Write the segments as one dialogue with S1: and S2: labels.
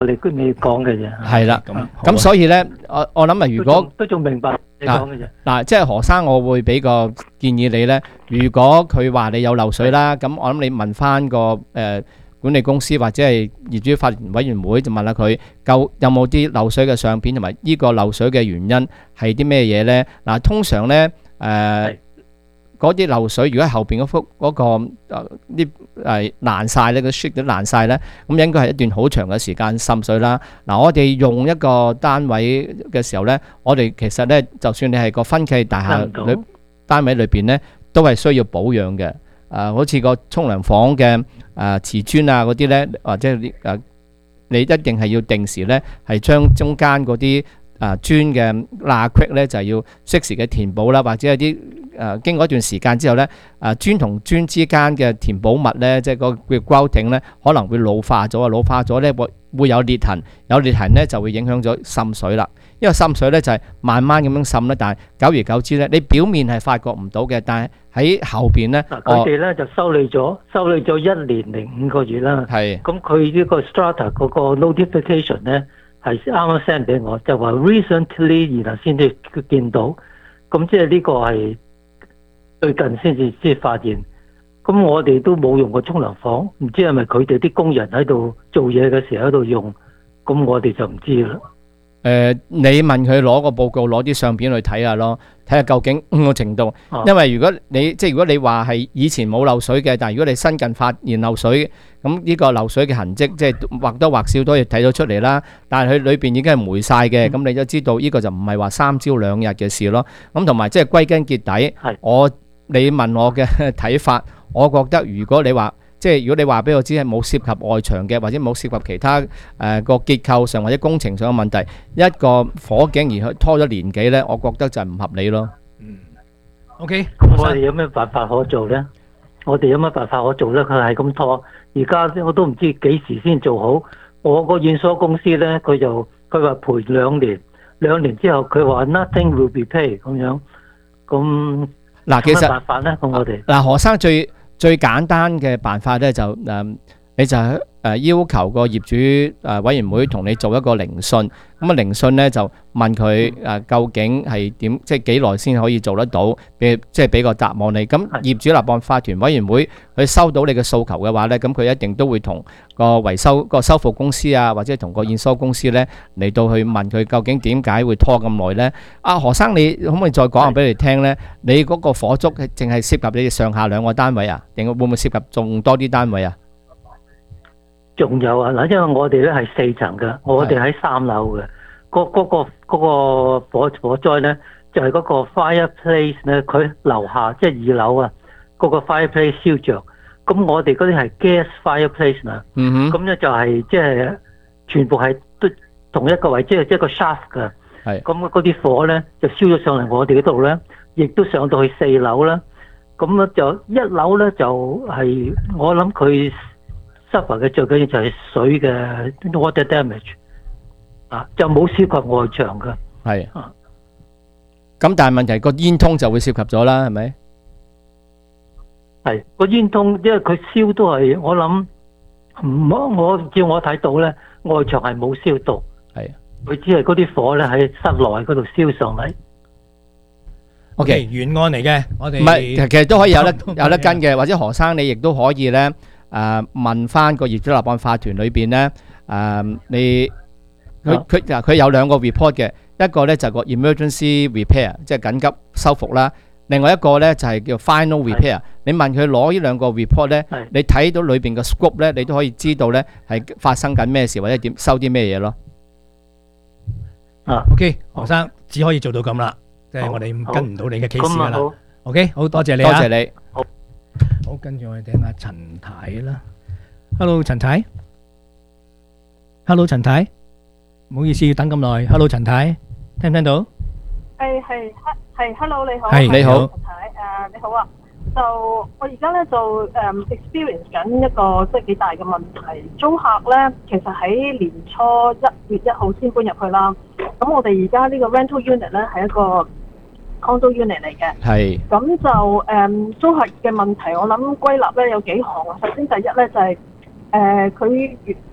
S1: 你講嘅啫。
S2: 係啦，
S3: 咁好啊
S2: 咁所以咧，我諗啊，如果
S1: 都仲明白你講嘅啫。
S2: 嗱，即係何生，我會俾個建議你咧。如果佢話你有漏水啦，咁我諗你問翻個管理公司或者係業主法團委員會，就問下佢有冇啲漏水嘅相片，同埋呢個漏水嘅原因係啲咩嘢咧？嗱，通常咧嗰啲漏水，如果後邊嗰幅嗰個啲爛晒咧，個 sheet 都爛晒咧，咁應該係一段好長嘅時間滲水啦。嗱，我哋用一個單位嘅時候咧，我哋其實咧，就算你係個分契大廈單位裏邊咧，都係需要保養嘅。好似個沖涼房嘅瓷磚啊嗰啲咧，或者你一定係要定時咧，係將中間嗰啲磚嘅罅隙咧，就係要適時嘅填補啦，或者有啲經過一段時間之後咧，磚同磚之間嘅填補物咧，即係個嘅grouting咧，可能會老化咗啊，老化咗咧會有裂痕，有裂痕咧就會影響咗滲水啦。因為滲水咧就係慢慢咁樣滲咧，但係久而久之咧，你表面係發覺唔到嘅，但係喺後邊咧，
S1: 佢哋咧就修理咗1年零5個月啦。
S2: 係。
S1: 咁佢呢個 strata 嗰個 notification 咧係啱啱 send 俾我，就話 recently 然後先至見到，咁即係呢個係最近先發現。咁我哋都冇用過沖涼房，唔知係咪佢哋啲工人喺度做嘢嘅時候喺度用，咁我哋就唔知啦。
S2: 你問佢攞個報告，攞啲相片去睇下咯，睇下究竟個程度。因為如果你話係以前冇漏水嘅，但係如果你新近發現漏水，咁呢個漏水嘅痕跡，即係或多或少都要睇到出嚟啦。但係佢裏邊已經係霉晒嘅，咁你都知道呢個就唔係話3朝2日嘅事咯。咁同埋即係歸根結底，你問我嘅睇法，我覺得如果你話，即係如果你話俾我知係冇涉及外牆嘅，或者冇涉及其他個結構上或者工程上嘅問題，一個火警而去拖咗年幾咧，我覺得就係唔合理咯。
S3: OK，
S1: 咁我哋有咩辦法可做咧？佢係咁拖，而家我都唔知幾時先做好。我個驗收公司咧，佢話賠2年，2年之後佢話 nothing will be paid 咁樣。咁
S2: 嗱，其實
S1: 辦法咧，咁我哋
S2: 嗱，何生最簡單嘅辦法咧就你就要求個業主委員會同你做一個聆訊，咁聆訊咧就問佢究竟係點，即係幾耐先可以做得到，即係俾個答案你。咁業主立案法團委員會佢收到你嘅訴求嘅話咧，咁佢一定都會同個維修個修復公司啊，或者同個驗收公司咧嚟到去問佢究竟點解會拖咁耐咧？何生，你可唔可以再講下俾你聽咧？你嗰個火燭係淨係涉及你哋上下2個單位啊，定會唔會涉及仲多啲單位啊？
S1: 仲有啊，嗱，因為我哋咧係4層嘅，我哋喺3樓嘅，嗰個火災咧就係嗰個 fireplace 咧，佢樓下即係2樓啊，嗰個 fireplace 燒着，咁我哋嗰啲係 gas fireplace 啊，咁咧就係即係全部係都同一個位，即係一個 shaft 㗎，咁嗰啲火咧就燒咗上嚟我哋嗰度咧，亦都上到去4樓啦，咁咧就1樓咧就係我諗佢suffer 嘅最緊要就係水嘅 water damage 就冇涉及外牆嘅。
S2: 係咁但係問題個煙通就會涉及咗啦，係咪？
S1: 係個煙通，因為佢燒都係我諗我照我睇到咧，外牆係冇燒到，佢只係嗰啲火咧喺室內嗰度燒上嚟。
S3: OK，原案嚟嘅，我哋
S2: 唔係，其實都可以有得跟嘅，或者何生你亦都可以咧。問翻個業主立案法團裏邊咧，佢有2個 report 嘅，一個咧就係個 emergency repair，即係緊急修復啦。另外一個咧就係叫 final repair。你問佢攞呢2個 report 咧，你睇到裏邊嘅 scope 咧，你都可以知道咧係發生緊咩事或者點收啲咩嘢咯。
S3: OK， 何生只可以做到咁啦，即係我哋跟唔到你嘅 case 噶啦。OK， 好多謝你啊，
S2: 多謝你。
S3: 好，跟住我哋聽下陳太啦。Hello， 陳太。Hello， 陳太。唔好意思，要等咁耐。Hello， 陳太，聽唔聽到？
S4: 係 ，Hello， 你好。
S3: 係你好。
S4: 陳太，你好啊。就我而家咧就experience 緊一個即係幾大嘅問題。租客咧其實喺年初1月1號先搬入去啦。咁我哋而家呢個 rental unit 咧係一個condo unit 嚟嘅，係咁就租客嘅問題，我諗歸納咧有幾項啊。首先第一咧就係佢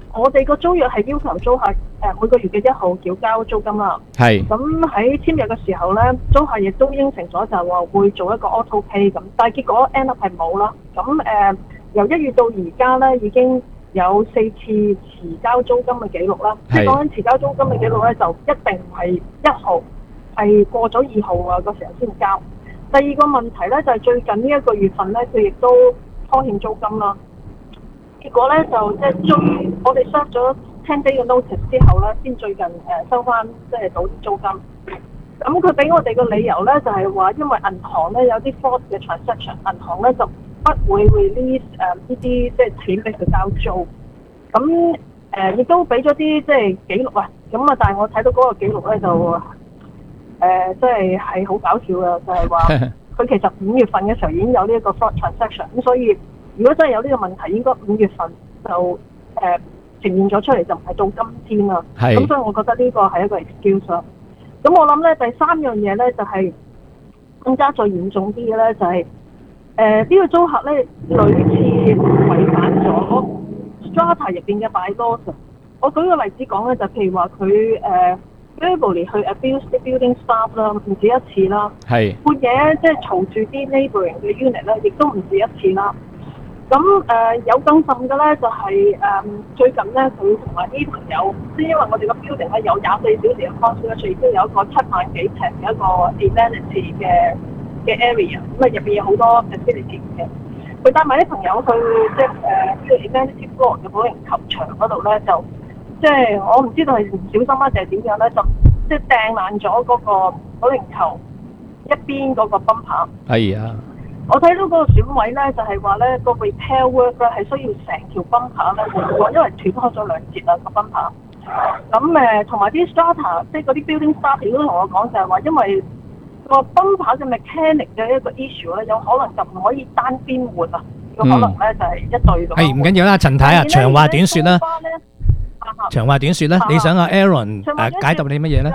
S4: 我哋個租約係要求租客每個月嘅1號繳交租金啦。
S2: 係
S4: 咁喺簽約嘅時候咧，租客亦都應承咗就係話會做一個 auto pay 咁，但係結果 end up 係冇啦。咁由1月到而家咧，已經有4次遲交租金嘅記錄啦。即係講緊遲交租金嘅記錄咧，就一定唔係1號，係過咗2號啊個時候先交。第二個問題咧就係最近呢一個月份咧，佢亦都拖欠租金啦。結果咧就即係我哋 serve 咗10 day 嘅 notice 之後咧，先最近收翻即係到啲租金。咁佢俾我哋個理由咧就係話，因為銀行咧有啲 fraud 嘅 transaction， 銀行咧就不會 release 呢啲即係錢俾佢交租。咁亦都俾咗啲即係記錄啊。咁啊，但係我睇到嗰個記錄咧就即係好搞笑嘅，就係話佢其實5月份嘅時候已經有呢一個 fraud transaction。咁所以如果真係有呢個問題，應該5月份就呈現咗出嚟，就唔係到今天啦。咁所以我覺得呢個係一個 excuse 啦。咁我諗咧第三樣嘢咧就係更加再嚴重啲嘅咧，就係呢個租客咧屢次違反咗 strata 入邊嘅 bylaws。我舉個例子講咧，就譬如話佢verbally 去 abuse 啲 building staff 啦，唔止一次啦。
S2: 係
S4: 半夜即係嘈住啲 neighbouring 嘅 unit 咧，亦都唔止一次啦。咁有更甚嘅咧，就係最近咧，佢同埋啲朋友，即係因為我哋個 building 咧有24小時嘅 concierge，亦都有一個7萬幾尺嘅一個 amenity 嘅 area， 咁啊入邊有好多 facility 嘅。佢帶埋啲朋友去即係呢個 amenity floor 嘅保齡球場嗰度咧，就即係我唔知道係唔小心啊定係點樣咧，就即係掟爛咗嗰個保齡球一邊嗰個泵牌。
S2: 係啊。
S4: 我睇到嗰個損位咧，就係話咧個 repair work 咧係需要成條泵牌咧換過，因為斷開咗2節啦個泵牌。咁同埋啲 strata， 即係嗰啲 building staff 亦都同我講就係話，因為個泵牌嘅 mechanic 嘅一個 issue 咧，有可能就唔可以單邊換啊，有可能咧就係一對咁。
S3: 係唔緊要啦，陳太啊，長話短説啦。長話短説啦，你想阿 Aaron 解答你乜嘢咧？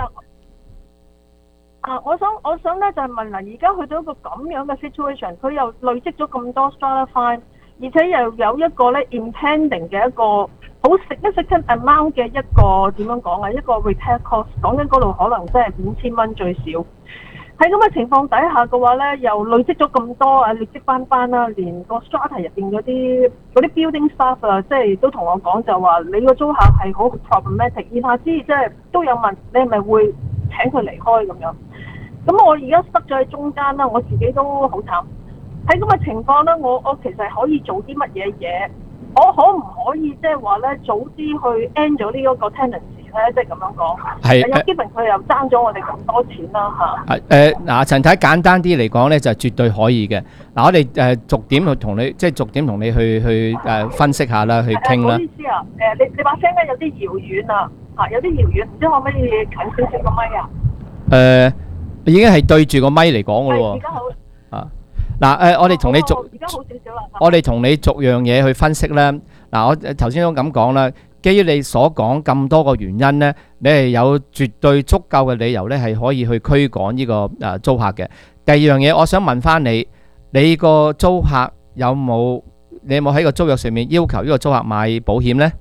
S4: 我想咧就係問嗱，而家去到一個咁樣嘅 situation， 佢又累積咗咁多 strata fine， 而且又有一個咧 impending 嘅一個好 significant amount 嘅一個點樣講啊，一個 repair cost， 講緊嗰度可能真係5000蚊最少。喺咁嘅情況底下嘅話咧，又累積咗咁多累積班啦，連個 strata 入邊嗰啲building staff 啊，即係都同我講就話你個租客係好 problematic， 言下之意即係都有問你係咪會請佢離開咁樣。咁我而家塞咗喺中間啦，我自己都好慘。喺咁嘅情況咧，我其實可以做啲乜嘢嘢？我可唔可以即係話咧早啲去 end 咗呢一個 tenancy 咧？即係咁樣講。係。有基本佢又爭咗我哋咁多錢啦嚇。
S2: 嗱，陳太簡單啲嚟講咧，就絕對可以嘅。嗱，我哋逐點去同你，即係逐點同你去分析下啦，去傾啦。唔好
S4: 意思啊，你把聲咧有啲遙遠啊，嚇有啲遙遠，唔知可唔可以近少少個咪啊？
S2: 已經係對住個咪嚟講嘅咯喎。
S4: 而家好。
S2: 啊，嗱我哋同你我哋同你逐樣嘢去分析啦。嗱，我頭先都咁講啦，基於你所講咁多個原因咧，你係有絕對足夠嘅理由咧，係可以去驅趕呢個租客嘅。第二樣嘢，我想問翻你，你個租客你有冇喺個租約上面要求呢個租客買保險咧？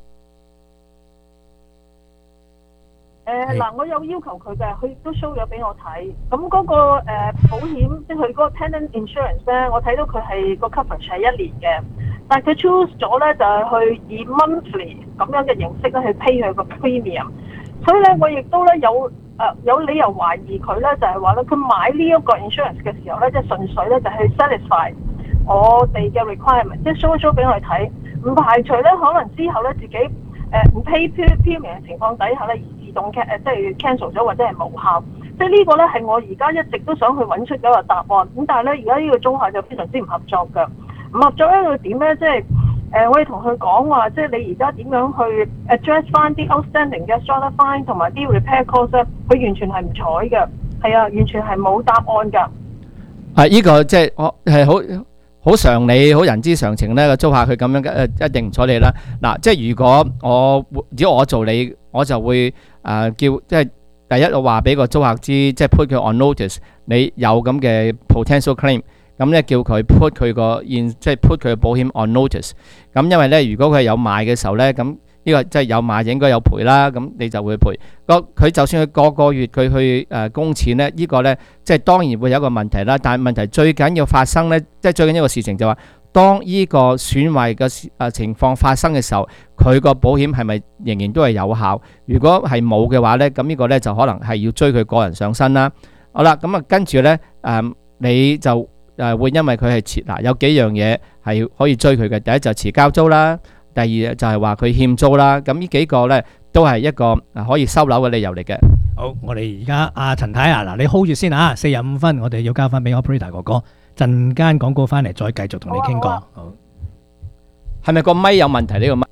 S4: 嗱，我有要求佢嘅，佢亦都 show 咗俾我睇。咁嗰個保險，即係佢嗰個 tenant insurance 咧，我睇到佢係個 coverage 係1年嘅，但係佢 choose 咗咧就係去以 monthly 咁樣嘅形式咧去 pay 佢個 premium。所以咧，我亦都咧有理由懷疑佢咧，就係話咧，佢買呢一個 insurance 嘅時候咧，即係純粹咧就係 satisfy 我哋嘅 requirement，即係 show 俾我哋睇，唔排除咧可能之後咧自己唔 pay premium 嘅情況底下咧。即係 cancel 咗或者係無效，即係呢個咧係我而家一直都想去揾出一個答案。咁但係咧，而家呢個租客就非常之唔合作嘅。唔合作咧，佢點咧？即係我哋同佢講話，即係你而家點樣去 address 翻啲 outstanding 嘅 strata fine 同埋啲 repair cost 咧？佢完全係唔睬嘅，係啊，完全係冇答案㗎。
S2: 呢個即係我係好常理、好人之常情咧。個租客佢咁樣一定唔睬你啦。嗱，即係如果我做你，我就會叫即係第一，我話俾個租客知，即係 put 佢 on notice， 你有咁嘅 potential claim， 咁咧叫佢 put 佢個即係 put 佢嘅保險 on notice。咁因為咧，如果佢係有賣嘅時候咧，咁呢個即係有買應該有賠啦，咁你就會賠。佢就算佢個個月佢去供錢咧，呢個咧即係當然會有一個問題啦。但係問題最緊要發生咧，即係最緊要一個事情就話，當呢個損壞嘅情況發生嘅時候，佢個保險係咪仍然都係有效？如果係冇嘅話咧，咁呢個咧就可能係要追佢個人上身啦。好啦，咁啊跟住咧你就會因為佢係遲有幾樣嘢係可以追佢嘅。第一就遲交租啦，第二就係話佢欠租啦。咁呢幾個咧都係一個可以收樓嘅理由嚟嘅。
S3: 好，我哋而家阿陳太啊，嗱你 hold 住先啊，45分，我哋要交翻俾 operator 哥哥，陣間廣告翻嚟再繼續同你傾過。好，
S2: 係咪個咪有問題呢個咪？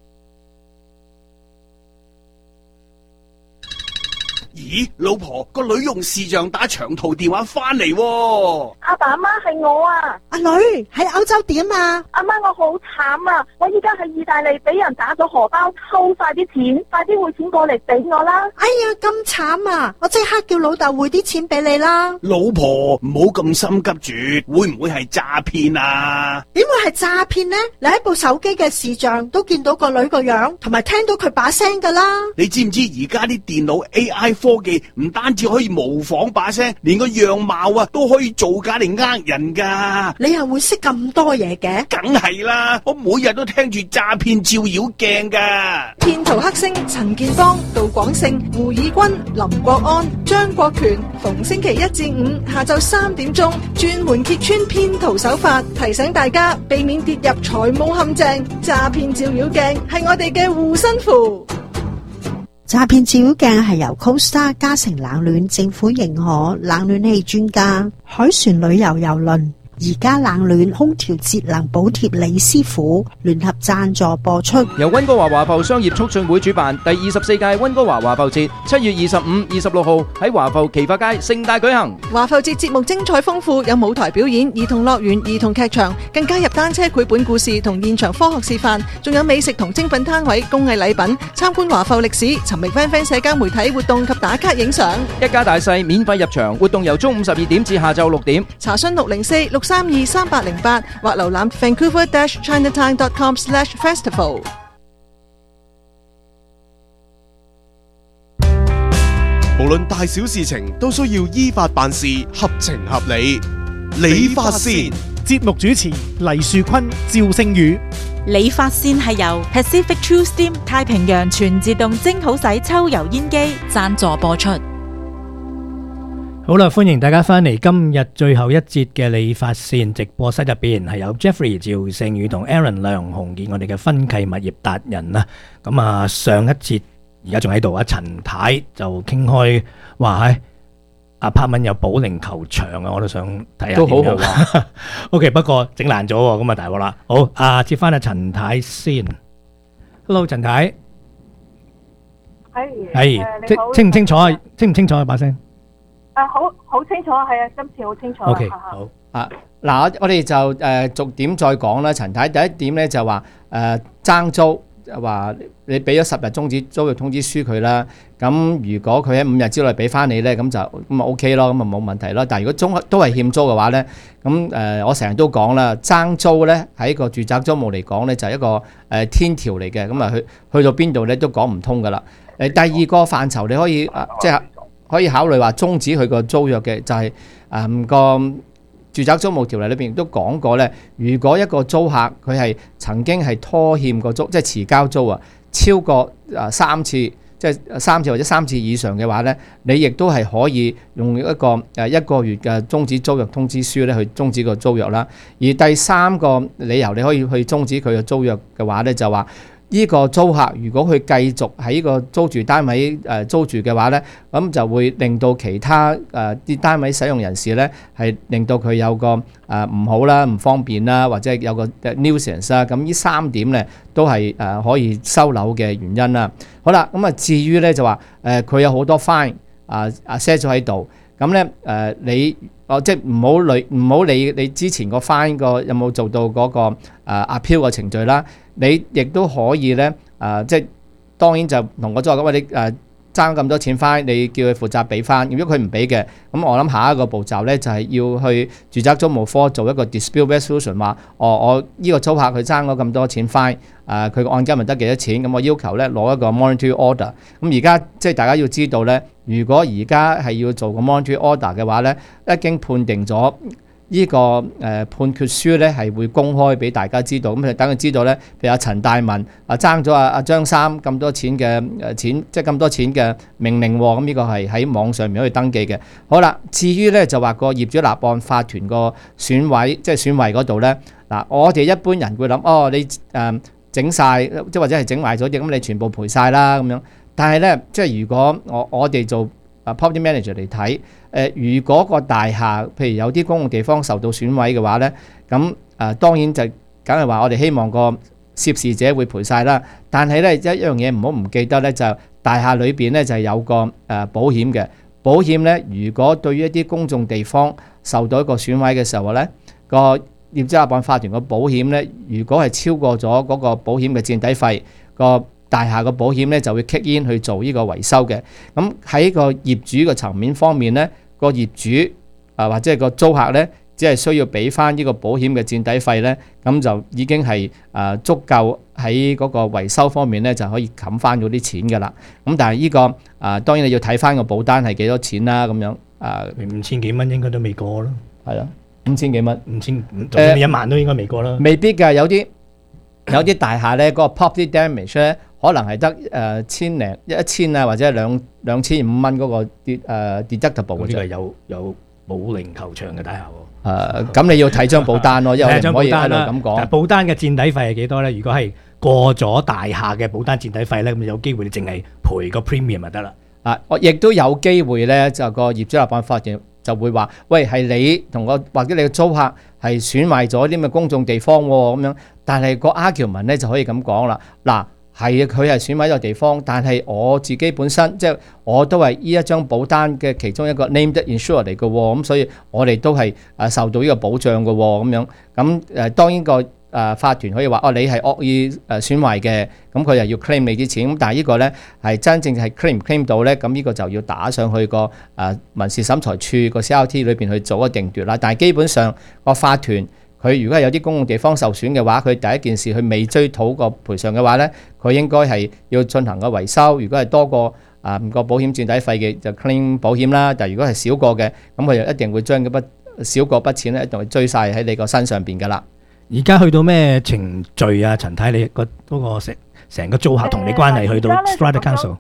S5: 咦，老婆，個女用視像打長途電話翻嚟喎。
S6: 阿爸阿媽係我啊。
S7: 阿女喺歐洲點啊？
S6: 阿媽我好慘啊！我依家喺意大利俾人打咗荷包，偷晒啲錢，快啲匯錢過嚟俾我啦！
S7: 哎呀，咁慘啊！我即刻叫老豆匯啲錢俾你啦。
S5: 老婆唔好咁心急住，會唔會係詐騙啊？
S7: 點會係詐騙呢？你喺部手機嘅視像都見到個女個樣，同埋聽到佢把聲噶啦。
S5: 你知唔知而家啲電腦 AI 科技唔單止可以模仿把聲，連個樣貌啊都可以造假嚟呃人噶。
S7: 你又會識咁多嘢嘅？
S5: 梗係啦，我每日都聽住詐騙照妖鏡噶。
S7: 騙徒黑星陳建邦、杜廣勝、胡以軍、林國安、張國權，逢星期1至5下晝3點鐘，專門揭穿騙徒手法，提醒大家避免跌入財務陷阱。詐騙照妖鏡係我哋嘅護身符。
S8: 詐騙照妖鏡係由 CoStar 嘉誠冷暖政府認可冷暖氣專家海船旅遊郵輪而家冷暖空調節能補貼李師傅聯合贊助播出。
S9: 由溫哥華華埠商業促進會主辦第24屆溫哥華華埠節，7月25、26號喺華埠奇發街盛大舉行。
S7: 華埠節節目精彩豐富，有舞台表演、兒童樂園、兒童劇場，更加入單車繪本故事同現場科學示範，仲有美食同精品攤位、工藝禮品，參觀華埠歷史，尋覓 FanFan 社交媒體活動及打卡影相。
S9: 一家大細免費入場，活動由中午12點至下晝6點。
S7: 查詢604-632-3808或瀏覽 Vancouver-Chinatown.com/festival。
S10: 無論大小事情都需要依法辦事，合情合理。理髮線
S11: 節目主持黎樹坤、趙聖宇。
S12: 理髮線係由 Pacific True Steam 太平洋全自動蒸好洗抽油煙機贊助播出。
S3: 好啦，歡迎大家翻嚟今日最後一節嘅理髮線直播室入邊，係有 Jeffrey 趙聖宇同 Aaron 梁鴻傑，我哋嘅分契物業達人啦。咁啊，上一節而家仲喺度啊，陳太就傾開話喺apartment有保齡球場啊，我都想睇下。都好好啊。OK， 不過整爛咗喎，咁啊大鑊啦。好，接翻阿陳太先。Hello， 陳太。係。清唔清楚啊？清唔清楚啊？把聲？
S4: 好清楚，係啊，今次好清楚。
S3: OK， 好。
S2: 嗱，我哋就逐點再講啦。陳太第一點咧就話爭租，話你俾咗10日終止租約通知書佢啦。咁如果佢喺5日之內俾翻你咧，咁就咁啊 OK 咯，咁啊冇問題咯。但係如果都係欠租嘅話咧，咁我成日都講啦，爭租咧喺個住宅租務嚟講咧就係一個天條嚟嘅，咁啊去到邊度咧都講唔通噶啦。第二個範疇你可以即係可以考慮話終止佢個租約嘅，就係個住宅租務條例裏邊亦都講過咧，如果一個租客佢係曾經係拖欠個租，即係遲交租啊，超過3次，即係3次或者3次以上嘅話咧，你亦都係可以用一個1個月嘅終止租約通知書咧去終止個租約啦。而第三個理由你可以去終止佢嘅租約嘅話咧，就話呢個租客如果佢繼續喺呢個租住單位租住嘅話咧，咁就會令到其他啲單位使用人士咧係令到佢有個唔好啦、唔方便啦，或者有個 nuisance 啦。咁呢3點咧都係可以收樓嘅原因啦。好啦，咁至於咧就話佢有好多 fine set 咗喺度，咁咧你即係唔好理你之前個 fine 個有冇做到嗰個appeal 嘅程序啦。你亦都可以咧，即係當然就同我再講話，你爭咁多錢翻，你叫佢負責俾翻。如果佢唔俾嘅，咁我諗下一個步驟咧就係要去住宅租務科做一個 dispute resolution， 話我呢個租客佢爭咗咁多錢翻，佢個按金咪得幾多錢，咁我要求咧攞一個 monetary order。咁而家即係大家要知道咧，如果而家係要做個 monetary order 嘅話咧，一經判定咗。呢個判決書咧係會公開俾大家知道，咁就等佢知道咧，譬如阿陳大文爭咗阿張三咁多錢嘅錢，即係咁多錢嘅命令喎，咁呢個係喺網上面可以登記嘅。好啦，至於咧就話個業主立案法團個選委，即係選委嗰度咧，嗱我哋一般人會諗，你整晒，即係或者係整壞咗啲，咁你全部賠晒啦咁樣。但係咧，即係如果我哋做property manager 嚟睇。如果個大廈譬如有啲公共地方受到損毀嘅話咧，咁當然就梗係話我哋希望個涉事者會賠晒啦。但係咧一樣嘢唔好唔記得咧，就大廈裏邊咧就係有個保險嘅。保險咧，如果對於一啲公眾地方受到一個損毀嘅時候咧，個業主立案法團個保險咧，如果係超過咗嗰個保險嘅墊底費，個大廈個保險咧就會 kick in 去做呢個維修嘅。咁喺個業主嘅層面方面咧，個業主或者係個租客咧，只係需要俾翻呢個保險嘅墊底費咧，咁就已經係足夠喺嗰個維修方面咧就可以冚翻嗰啲錢㗎啦。咁但係呢個當然你要睇翻個保單係幾多錢啦，咁樣
S3: 5000幾蚊應該都未過咯，
S2: 係咯，5000幾蚊
S3: ，5000就算1萬都應該未過啦。
S2: 未必㗎，有啲大廈咧，嗰個 property damage 咧，可能係得1000啊，或者係2500蚊嗰個deductible 嘅啫。
S3: 呢個係有保齡球場嘅大廈喎。
S2: 咁你要睇張保單咯，因為唔可以喺度咁講。
S3: 但保單嘅墊底費係幾多咧？如果係過咗大廈嘅保單墊底費咧，咁有機會你淨係賠個 premium 就得啦。
S2: 我亦都有機會咧，就個業主立案法團就會話：喂，係你同個或者你嘅租客係損壞咗啲咁嘅公眾地方喎，咁樣。但係個 argument 咧就可以咁講啦。嗱，係佢係損毀咗地方，但係我自己本身即係我都係呢一張保單嘅其中一個 named insurer 嚟嘅喎，咁所以我哋都係受到呢個保障嘅喎，咁樣。咁當然個法團可以話你係惡意損壞嘅，咁佢又要 claim 你啲錢。咁但係呢個咧係真正係 claim 唔 claim 到咧，咁呢個就要打上去個民事審裁處個 CRT 裏邊去做一個定奪啦。但係基本上個法團佢如果係有啲公共地方受損嘅話，佢第一件事佢未追討個賠償嘅話咧，佢應該係要進行個維修。如果係多過個保險墊底費嘅就 claim 保險啦。但係如果係少過嘅，咁佢就一定會將嗰筆少過筆錢咧，一定會追晒喺你個身上邊㗎啦。
S3: 而家去到咩程序啊？陳太，你嗰個成個租客同你關係去到 Strata Council。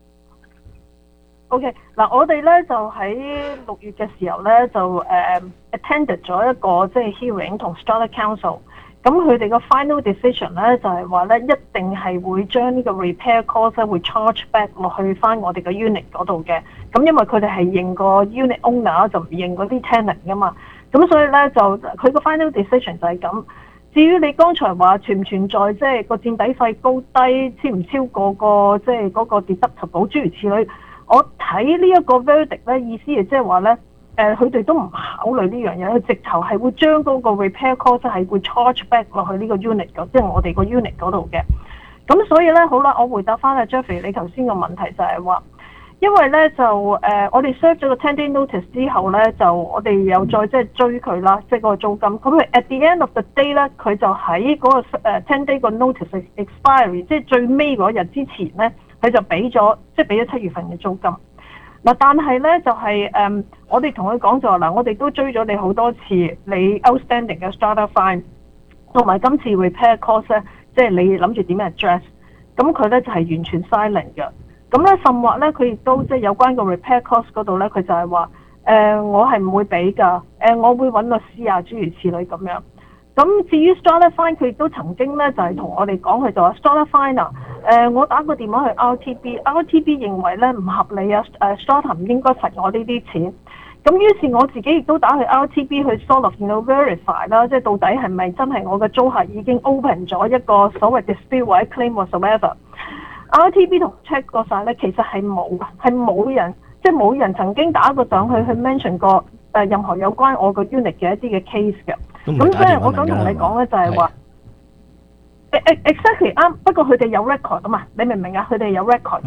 S4: OK， 嗱，我哋咧就喺6月嘅時候咧就attended 咗一個即係 hearing 同 Strata Council。咁佢哋個 final decision 咧就係話咧一定係會將呢個 repair cost 咧會 charge back 落去翻我哋嘅 unit 嗰度嘅。咁因為佢哋係認個 unit owner 就唔認嗰啲 tenant 噶嘛。咁所以咧就佢個 final decision 就係咁。至於你剛才話存唔存在即係個墊底費高低超唔超過個即係嗰個 deductible諸如此類，我睇呢一個 verdict 咧意思係即係話咧佢哋都唔考慮呢樣嘢，佢直頭係會將嗰個 repair cost 係會 charge back 落去呢個 unit 嗰，即係我哋個 unit 嗰度嘅。咁所以咧好啦，我回答翻阿 Jeffrey 你頭先個問題就係話。因為咧就我哋 serve 咗個 10-day notice 之後咧，就我哋又再即係追佢啦，即係個租金。咁佢 at the end of the day 咧，佢就喺嗰個10-day 個 notice expiry， 即係最尾嗰日之前咧，佢就俾咗7月份嘅租金。嗱，但係咧就係我哋同佢講就話嗱，我哋都追咗你好多次，你 outstanding 嘅 strata fine 同埋今次 repair cost 咧，即係你諗住點樣 address？咁佢咧就係完全 silent 嘅。咁咧，甚或咧，佢亦都即係有關個 repair cost 嗰度咧，佢就係話我係唔會俾㗎，我會揾律師啊，諸如此類咁樣。咁至於 strata fine， 佢亦都曾經咧就係同我哋講，佢就話 strata fine 啊，我打個電話去 RTB 認為咧唔合理啊，strata 唔應該罰我呢啲錢。咁於是我自己亦都打去 RTB 去 sort of verify 啦，即係到底係咪真係我嘅租客已經 open 咗一個所謂 dispute 或者 claim whatsoever。RTB 同 check 過晒咧，其實係冇人，即係冇人曾經打過上去 mention 過任何有關我個 unit 嘅一啲嘅 case 嘅。咁所以我想同你講咧，就係話 exactly 啱。不過佢哋有 record 啊嘛，你明唔明啊？佢哋有 record 嘅。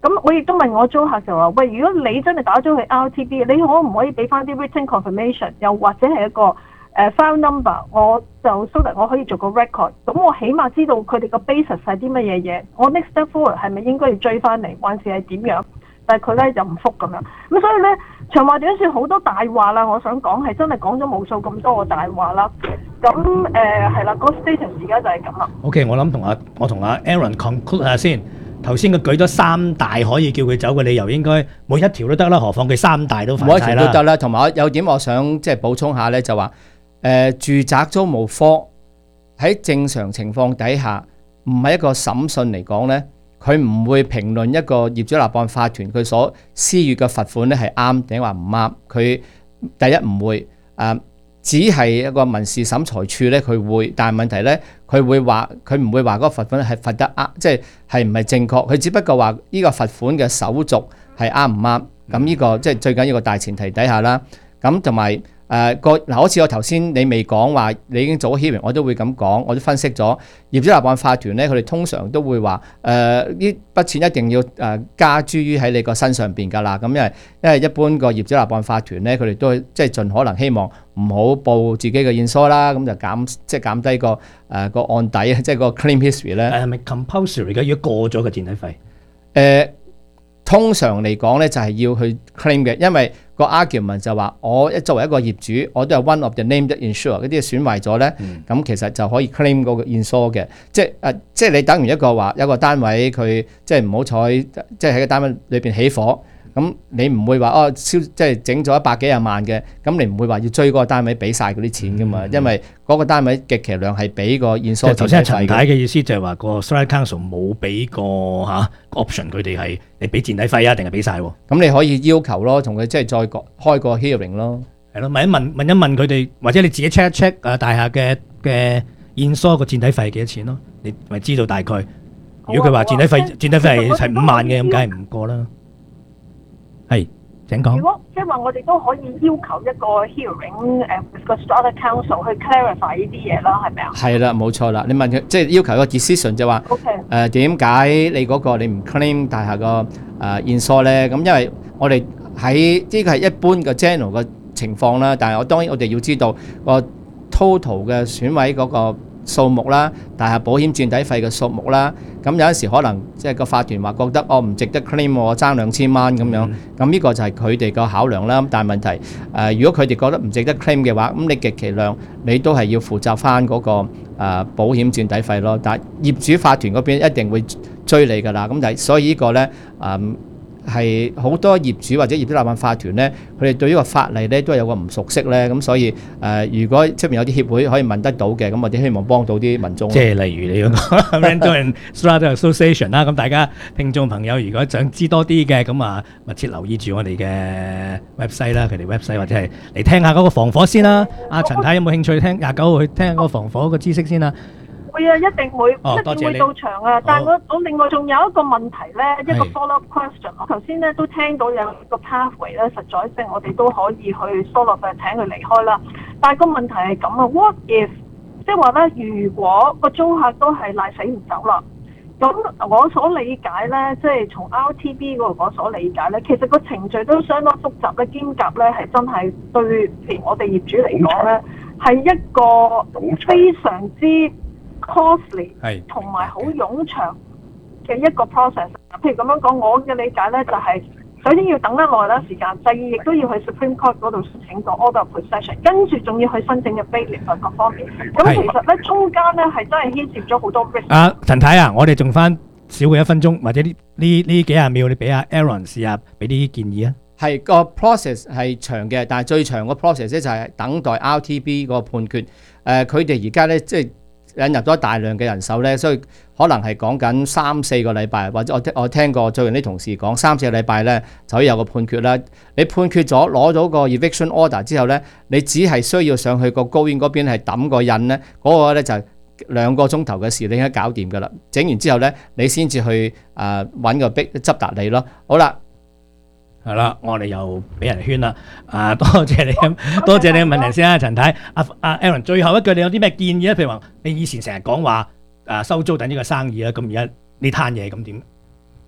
S4: 咁我亦都問我租客就話：喂，如果你真係打咗去 RTB，你可唔可以俾翻啲 written confirmation， 又或者係一個file number， 我就 so that 我可以做個 record， 咁我起碼知道佢哋個 basis 係啲乜嘢嘢，我 next step forward 係咪應該要追翻嚟，還是係點樣？但係佢咧就唔覆咁樣，咁所以咧長話短説好多大話啦，我想講係真係講咗無數咁多個大話啦。咁係啦，個 status 而家就係咁啦。
S3: OK， 我諗我同阿 Aaron conclude 下先。頭先佢舉咗三大可以叫佢走嘅理由，應該每一條都得啦，何況佢三大都犯晒啦。
S2: 每一條都得啦，同埋有點我想即係補充下咧，就話住宅租務科喺正常情況底下，唔係一個審訊嚟講咧，佢唔會評論一個業主立案法團佢所施予嘅罰款咧係啱定話唔啱。佢第一唔會只係一個民事審裁處咧，佢會，但係問題咧，佢唔會話嗰個罰款係罰得啱，即係唔係正確。佢只不過話呢個罰款嘅手續係啱唔啱。咁呢個即係最緊要個大前提底下啦。咁同埋好似我頭先你未講話，你已經做咗 hearing，我都會咁講，我都分析咗業主立案法團咧，佢哋通常都會話呢筆錢一定要加諸於喺你個身上邊㗎啦。咁因為一般個業主立案法團咧，佢哋都即係盡可能希望唔好報自己嘅現疏啦，咁就減低個案底，即係個 claim history 咧。
S3: 係咪 compulsory 嘅？如果過咗個墊底費？
S2: 通常嚟講咧，就係要去 claim 嘅，因為個 argument 就話我作為一個業主，我都係 one of the named insured，嗰啲損壞咗咧，咁其實就可以 claim 嗰個 insure 嘅，即係你等於一個話一個單位佢即係唔好彩，即係喺個單位裏邊起火。咁你唔會話即係整咗100幾廿萬嘅，咁你唔會話要追嗰個單位俾晒嗰啲錢噶嘛，因為嗰個單位極其量係俾個現疏。
S3: 頭先陳太嘅意思就係話個 Strata Council 冇俾個option，佢哋係你俾墊底費啊，定係俾晒喎？
S2: 咁你可以要求咯，同佢即係再開個 hearing 咯。
S3: 係咯，問一問佢哋，或者你自己 check 一 check 大廈嘅現疏個墊底費係幾多錢咯？你咪知道大概。如果佢話墊底費係5萬嘅，咁梗係唔過啦。係，請講。
S4: 如果即係話，我哋都可以要求一個 hearing with 個 Strata Council 去 clarify 呢啲嘢啦，係咪啊？係啦，冇錯啦。你問佢即係要求個 decision 就話點解你嗰個你唔 claim 大廈個現疏咧？咁因為我哋喺呢個係一般嘅 general 嘅情況啦，但係當然我哋要知道個 total 嘅損毀嗰個數目啦，大廈保險墊底費嘅數目啦，咁有陣時可能即係個法團話覺得唔值得 claim， 我爭2000蚊咁樣，咁呢個就係佢哋個考量啦。但係問題如果佢哋覺得唔值得 claim 嘅話，咁你極其量你都係要負責翻嗰個保險墊底費咯。但係業主法團嗰邊一定會追你㗎啦。咁就係所以呢個咧係好多業主或者業主立案法團咧，佢哋對呢個法例咧都係有個唔熟悉咧，咁所以如果出面有啲協會可以問得到嘅，咁我哋希望幫到啲民眾。即係例如你嗰個 Rental and Strata Association 啦，咁大家聽眾朋友如果想知多啲嘅，咁密切留意住我哋嘅 website 啦，佢哋 website 或者係嚟聽下嗰個防火先啦。阿陳太有冇興趣聽29號去聽下嗰個防火個知識先啦？ 會啊，一定會到場啊！但係我另外仲有一個問題咧，一個 follow-up question。我頭先咧都聽到有個 pathway 咧，實在性我哋都可以去 follow 佢，請佢離開啦。但係個問題係咁啊 ，what if 即係話咧，如果個租客都係賴死唔走啦，咁我所理解咧，即係從 RTB 嗰度我所理解咧，其實個程序都相當複雜咧，兼夾咧係真係對譬如我哋業主嚟講咧，係一個非常之costly 同埋好冗長嘅一個 process。譬如咁樣講，我嘅理解咧就係首先要等得耐啦時間，第二亦都要去 Supreme Court 嗰度申請個 order of possession， 跟住仲要去申請嘅 bailiff 各方面。咁其實咧中間咧係真係牽涉咗好多 risk。
S3: 陳太啊，我哋仲翻少過1分鐘，或者呢幾廿秒，你俾阿 Aaron 試下俾啲建議啊。
S2: 係個 process 係長嘅，但係最長個 process 咧就係等待 RTB 個判決。佢哋而家咧即係引入咗大量嘅人手咧，所以可能係講緊3-4個禮拜，或者我聽過最近啲同事講3-4個禮拜咧就可以有個判決啦。你判決咗攞到個 eviction order 之後咧，你只係需要上去個高院嗰邊係抌個印咧，嗰個咧就2個鐘頭嘅事，你應該搞掂㗎啦。整完之後咧，你先至去揾個逼執達你咯。好啦。
S3: 係啦，我哋又俾人圈啦。多謝你多謝你嘅問題先啦，陳太。阿 Aaron， 最後一句你有啲咩建議咧？譬如話你以前成日講話收租等呢個生意啦，咁而家呢攤嘢咁點？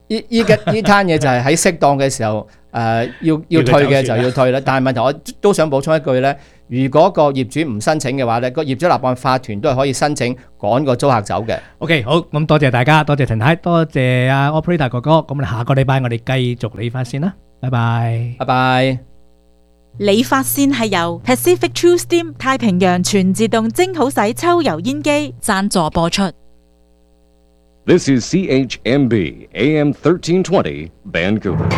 S2: 依攤嘢就係喺適當嘅時候，要退嘅就要退啦。但係問題我都想補充一句咧，如果個業主唔申請嘅話咧，個業主立案法團都係可以申請趕個租客走嘅。
S3: OK， 好，咁多謝大家，多謝陳太，多謝阿 Operator 哥哥。咁我哋下個禮拜我哋繼續理髮先啦，拜拜，
S2: 拜拜。
S12: 理髮線係由 Pacific True Steam 太平洋全自動蒸好洗抽油煙機贊助播出。
S13: This is CHMB AM 1320 Vancouver。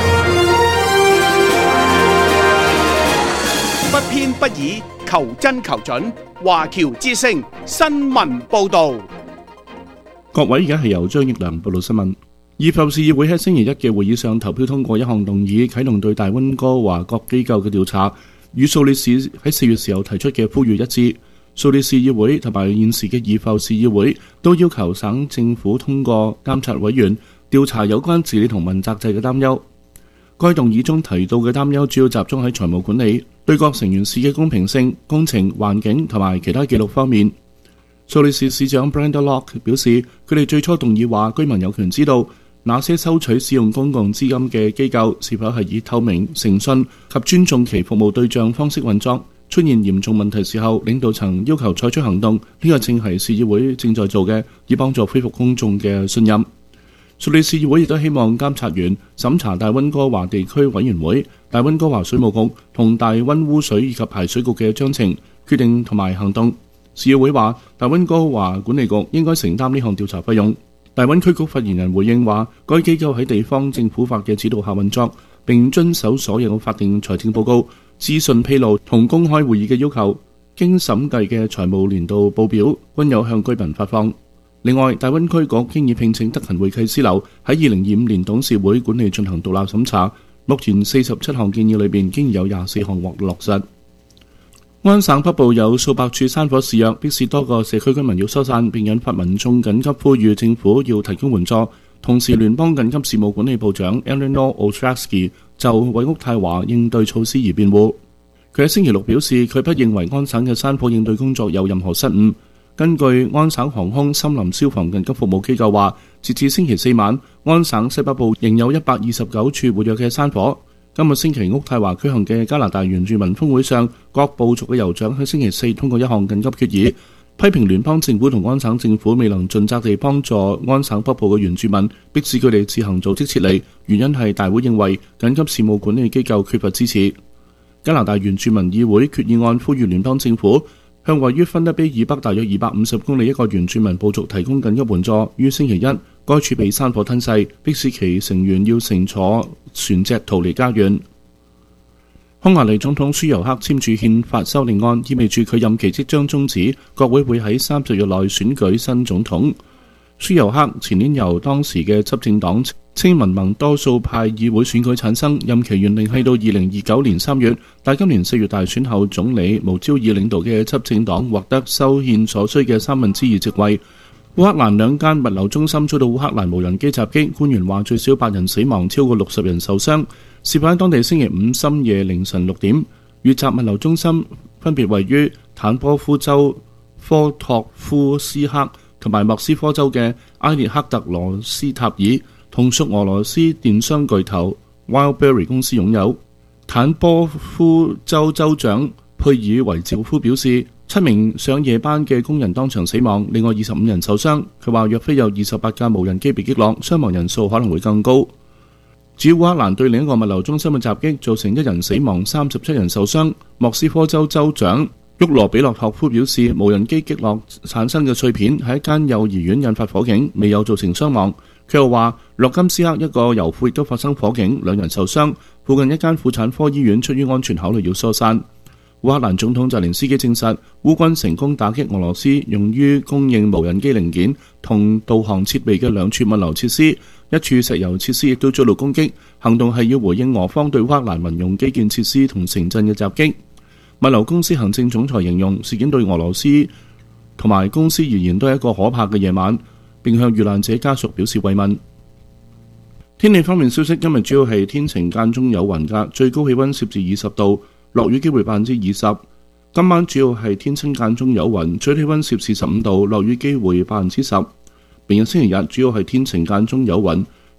S5: 不偏不倚，求真求準。華僑之聲新聞報導。
S14: 各位，而家係由張益良報道新聞。義埠市議會喺星期一嘅會議上投票通過一項動議，啟動對大溫哥華各機構嘅調查，與蘇黎世喺4月時候提出嘅呼籲一致。蘇黎世議會同埋現時嘅義埠市議會都要求省政府通過監察委員調查有關治理同問責制嘅擔憂。該動議中提到嘅擔憂主要集中喺財務管理、對各成員市嘅公平性、工程、環境同埋其他記錄方面。蘇黎世市長 Brenda Locke 表示，佢哋最初動議話居民有權知道那些收取使用公共資金嘅機構是否係以透明、誠信及尊重其服務對象方式運作。出現嚴重問題時候，領導層要求採取行動，呢個正係市議會正在做嘅，以幫助恢復公眾嘅信任。蘇黎世議會亦都希望監察員審查大溫哥華地區委員會、大溫哥華水務局同大溫污水以及排水局嘅章程、決定同埋行動。市議會話，大溫哥華管理局應該承擔呢項調查費用。大溫區局發言人回應話，該機構喺地方政府法嘅指導下運作，並遵守所有法定財政報告、資訊披露同公開會議嘅要求。經審計嘅財務年度報表均有向居民發放。另外，大溫區局經已聘請德勤會計師樓喺2025年董事會管理進行獨立審查。目前47項建議裏邊，經已有24項獲落實。安省北部有數百處山火肆虐，迫使多個社區居民要疏散，並引發民眾緊急呼籲政府要提供援助。同時，聯邦緊急事務管理部長 Eleanor Ostrovsky 就為渥太華應對措施而辯護。佢喺星期六表示，佢不認為安省嘅山火應對工作有任何失誤。根據安省航空森林消防緊急服務機構話，截至星期四晚，安省西北部仍有129處活躍嘅山火。今個星期渥太華舉行嘅加拿大原住民峰會上，各部族嘅酋長喺星期四通過一項緊急決議，批評聯邦政府同安省政府未能盡責地幫助安省北部嘅原住民，迫使佢哋自行組織撤離。原因係大會認為緊急事務管理機構缺乏支持。加拿大原住民議會決議案呼籲聯邦政府向位於芬德卑以北大約250公里一個原住民部族提供緊急援助。於星期一，該處被山火吞噬，迫使其成員要乘坐船隻逃離家園。匈牙利總統舒尤克簽署憲法修訂案，意味住佢任期即將終止，國會會喺30日內選舉新總統。舒尤克前年由當時嘅執政黨青民盟多數派議會選舉產生，任期原定係到2029年3月，但今年4月大選後，總理無焦爾領導嘅執政黨獲得修憲所需嘅2/3席位。烏克蘭兩間物流中心遭到烏克蘭無人機襲擊，官員話最少8人死亡，超過60人受傷。事發喺當地星期五深夜凌晨6點。遇襲物流中心分別位於坦波夫州科托夫斯克同埋莫斯科州嘅埃列克特羅斯塔爾，同屬俄羅斯電商巨頭 Wildberry 公司擁有。坦波夫州州長佩爾維趙夫表示，7名上夜班嘅工人當場死亡，另外25人受傷。佢話若非有28架無人機被擊落，傷亡人數可能會更高。至於烏克蘭對另一個物流中心嘅襲擊，造成1人死亡，37人受傷。莫斯科州州長沃羅比洛托夫表示，無人機擊落產生嘅碎片喺一間幼兒園引發火警，未有造成傷亡。佢又話，洛金斯克一個油庫亦都發生火警，2人受傷。附近一間婦產科醫院出於安全考慮要疏散。烏克蘭總統澤連斯基證實，烏軍成功打擊俄羅斯用於供應無人機零件同導航設備嘅2處物流設施，一處石油設施亦都遭到攻擊。行動係要回應俄方對烏克蘭民用基建設施同城鎮嘅襲擊。物流公司行政總裁形容事件對俄羅斯同埋公司而言都係一個可怕嘅夜晚，並向遇難者家屬表示慰問。天氣方面消息，今日主要係天晴間中有雲㗎，最高氣溫攝氏20度，落雨機會20%。今晚主要係天晴間中有雲，最低氣溫攝氏15度，落雨機會10%。明日星期日主要係天晴間中有雲，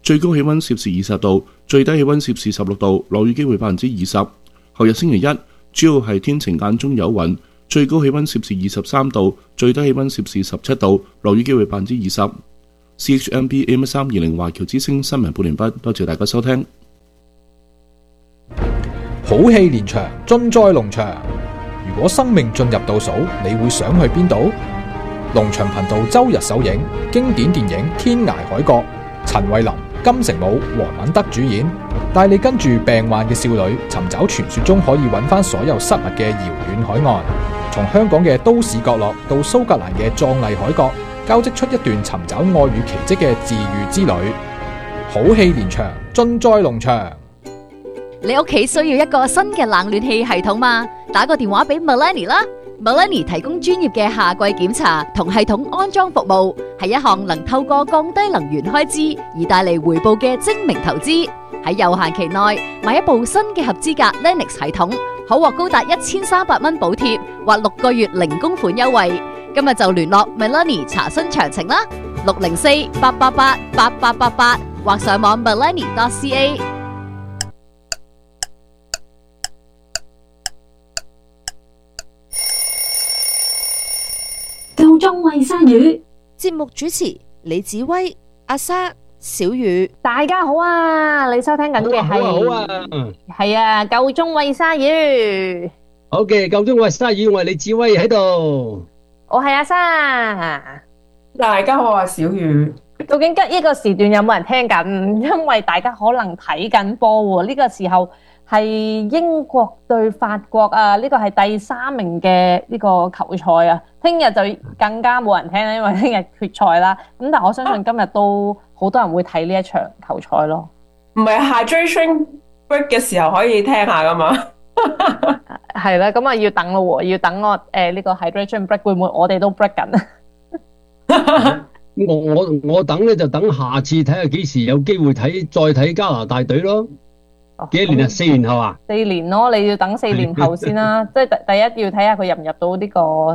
S14: 最高氣溫攝氏20度，最低氣溫攝氏16度，落雨機會20%。後日星期一，主要係天晴間中有雲，最高氣溫攝氏23度，最低氣溫攝氏17度，落雨機會20%。CHMB AM320 華僑之聲新聞報完畢，多謝大家收聽。
S15: 好戲連場，盡在龍翔。如果生命進入倒數，你會想去邊度？龍翔頻道周日首映經典電影《天涯海角》，陳慧琳、金城武、黃敏德主演，帶你跟住病患嘅少女尋找傳說中可以揾翻所有失物嘅遙遠海岸。從香港嘅都市角落到蘇格蘭嘅壯麗海角，交織出一段尋找愛與奇蹟嘅治癒之旅。好戲連場，盡在龍翔。
S16: 你屋企需要一個新嘅冷暖氣系統嗎？打個電話俾 Melanie 啦。Melanie 提供專業嘅夏季檢查同系統安裝服務，係一項能透過降低能源開支而帶嚟回報嘅精明投資。喺有限期內買一部新嘅合資格 Lennox 系統，可獲高達1300蚊補貼或6個月零供款優惠。今日就聯絡 Melanie 查詢詳情啦，604-888-8888或上網 melanie.ca。
S17: 夠鐘餵鯊魚節目主持李子威、阿莎、小雨，
S18: 大家好啊！你收聽緊嘅係夠鐘餵鯊魚。
S19: 好嘅，夠鐘餵鯊魚，我係李子威喺度，
S18: 我係阿莎。
S20: 大家好啊，小雨。
S18: 究竟呢個時段有冇人聽緊？因為大家可能睇緊波喎。呢個時候係英國對法國啊，呢個係第3名嘅呢個球賽啊。聽日就更加冇人聽啦，因為聽日決賽啦。咁但係我相信今日都好多人會睇呢一場球賽咯。
S20: 唔係 hydration break 嘅時候可以聽下噶嘛？
S18: 係啦，咁啊要等咯喎，要等我呢個 hydration break 會唔會我哋都 break 緊啊？
S19: 我等咧就等下次睇下幾時有機會睇再睇加拿大隊咯。幾多年啊？4年後啊
S18: ？4年咯，你要等4年後先啦。即係第一要睇下佢入唔入到呢個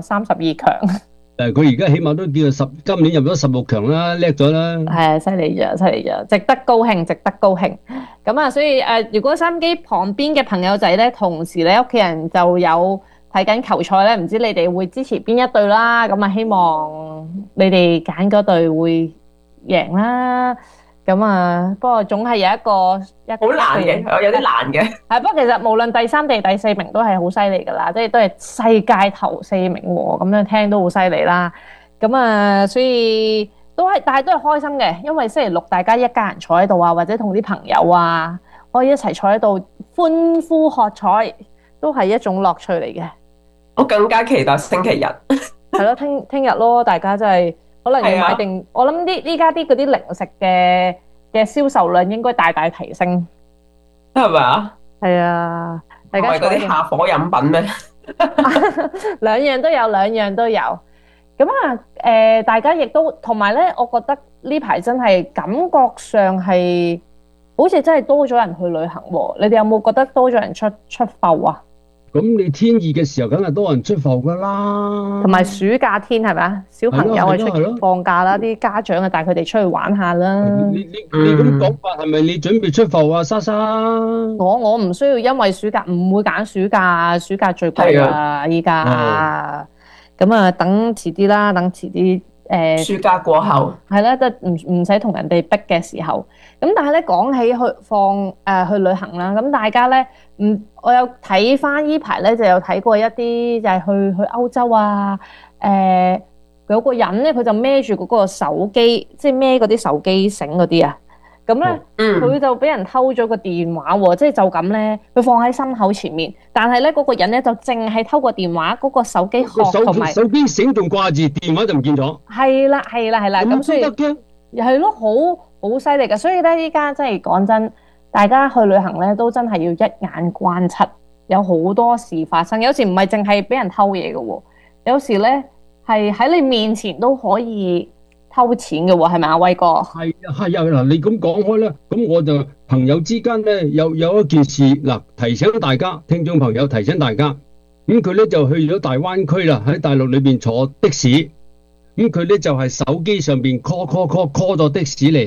S18: 32強。
S19: 佢而家起碼都叫做今年入咗16強啦，叻咗啦。
S18: 係啊，犀利咗，值得高興，值得高興。咁啊，所以如果收音機旁邊嘅朋友仔咧，同時你屋企人就有睇緊球賽咧，唔知你哋會支持邊一隊啦？咁啊，希望你哋揀嗰隊會贏啦。咁啊，不過總係有一個
S20: 好難嘅，有啲難嘅。
S18: 係，不過其實無論第3定第4名都係好犀利噶啦，即係都係世界頭4名喎，咁樣聽都好犀利啦。咁啊，所以但係都係開心嘅，因為星期六大家一家人坐喺度啊，或者同啲朋友啊，可以一齊坐喺度歡呼喝彩，都係一種樂趣嚟嘅。
S20: 我更加期待星期日。
S18: 係咯，聽日咯，大家真係。可能要買定，我諗依家啲嗰啲零食嘅銷售量應該大大提升，
S20: 係咪啊？
S18: 係啊，大家
S20: 係嗰啲下火飲品咩？
S18: 兩樣都有。咁啊，大家亦都同埋咧，我覺得呢排真係感覺上係好似真係多咗人去旅行喎。你哋有冇覺得多咗人出埠啊？
S19: 咁你天熱嘅時候，梗係多人出埠噶啦。
S18: 同埋暑假天係咪啊？小朋友係出去放假啦，啲家長啊帶佢哋出去玩下啦。
S19: 你咁講法係咪你準備出埠啊，莎莎？
S18: 我唔需要，因為暑假唔會揀暑假，暑假最貴啊！依家咁啊，等遲啲啦，等遲啲
S20: 暑假過後
S18: 係啦，即係唔使同人哋逼嘅時候。咁但係咧，講起去旅行啦，咁大家咧，我有睇翻依排咧，就有睇過一啲就係去歐洲啊，有個人咧，佢就孭住嗰個手機，即係孭嗰啲手機繩嗰啲啊，咁咧佢就俾人偷咗個電話喎，即係就咁咧，佢放喺心口前面，但係咧嗰個人咧就淨係偷個電話，嗰個手機殼同埋
S19: 手機繩仲掛住，電話就唔見咗。係啦，
S18: 咁所以係咯，好犀利㗎，所以咧依家真係講真，大家去旅行咧都真係要一眼關七，有好多事發生，有時唔係淨係俾人偷嘢嘅喎，有時咧係喺你面前都可以偷錢嘅喎，係咪啊，威哥？係
S19: 嗱，你咁講開咧，咁我就朋友之間咧有一件事嗱，提醒大家，聽眾朋友提醒大家，咁佢咧就去咗大灣區啦，喺大陸裏邊坐的士。咁佢咧就係手機上邊 call 咗的士嚟啦，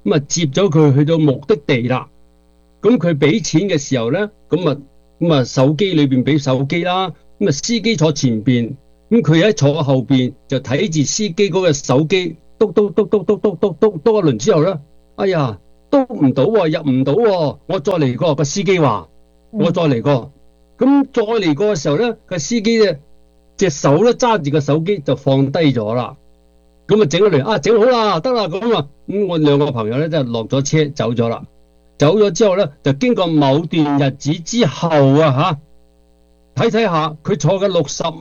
S19: 咁啊接咗佢去到目的地啦。咁佢俾錢嘅時候咧，咁啊手機裏邊俾手機啦，咁啊司機坐前邊，咁佢喺坐後邊就睇住司機嗰個手機，篤一輪之後咧，哎呀，篤唔到喎，入唔到喎，我再嚟過。個司機話：我再嚟過。咁再嚟過嘅時候咧，個司機咧隻手咧揸住個手機就放低咗啦。咁啊整咗嚟，整好啦，得啦咁啊，咁我兩個朋友咧就落咗車走咗啦。走咗之後咧，就經過某段日子之後啊睇睇下，佢坐嘅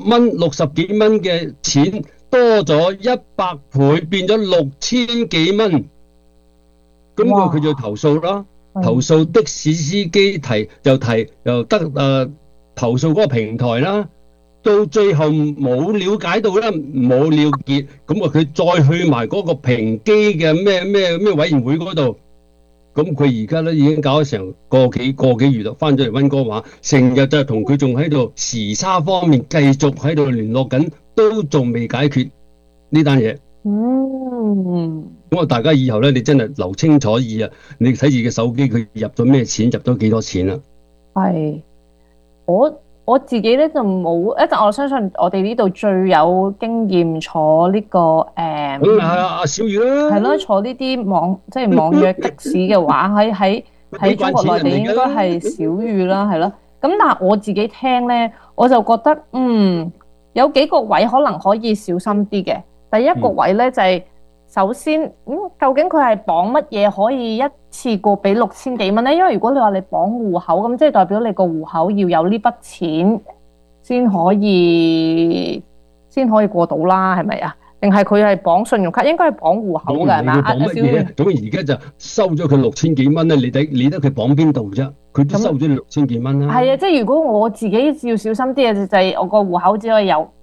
S19: 60幾蚊嘅錢多咗100倍，變咗6000幾蚊。咁佢就投訴啦，投訴的士司機又得投訴嗰個平台啦。到最後冇了解到咧，冇了結，咁啊佢再去埋嗰個平機嘅咩委員會嗰度。咁佢而家咧已經搞咗成個幾月啦，翻咗嚟溫哥華，成日就同佢仲喺度時差方面繼續喺度聯絡緊，都仲未解決呢單嘢。咁啊，大家以後咧，你真係留清楚意啊！你睇住嘅手機，佢入咗咩錢，入咗幾多錢啊？
S18: 係我自己咧就冇，我相信我哋呢度最有經驗坐呢個
S19: 係阿小雨啦，
S18: 係咯，坐呢啲網約的士嘅話，喺中國內地應該係小雨啦，係咯。咁但係我自己聽咧，我就覺得有幾個位可能可以小心啲嘅。第一個位咧就係首先究竟佢係綁乜嘢可以一次過俾6000幾蚊咧？因為如果你話你綁戶口咁，即係代表你個戶口要有呢筆錢先可以過到啦，係咪啊？定係佢係綁信用卡？應該係綁戶口㗎，係嘛？
S19: 綁乜嘢？咁而家就收咗佢6000幾蚊咧，你得佢綁邊度啫？佢都收咗你6000幾蚊啦。
S18: 係啊，即係如果我自己要小心啲嘅就係我個戶口只可以有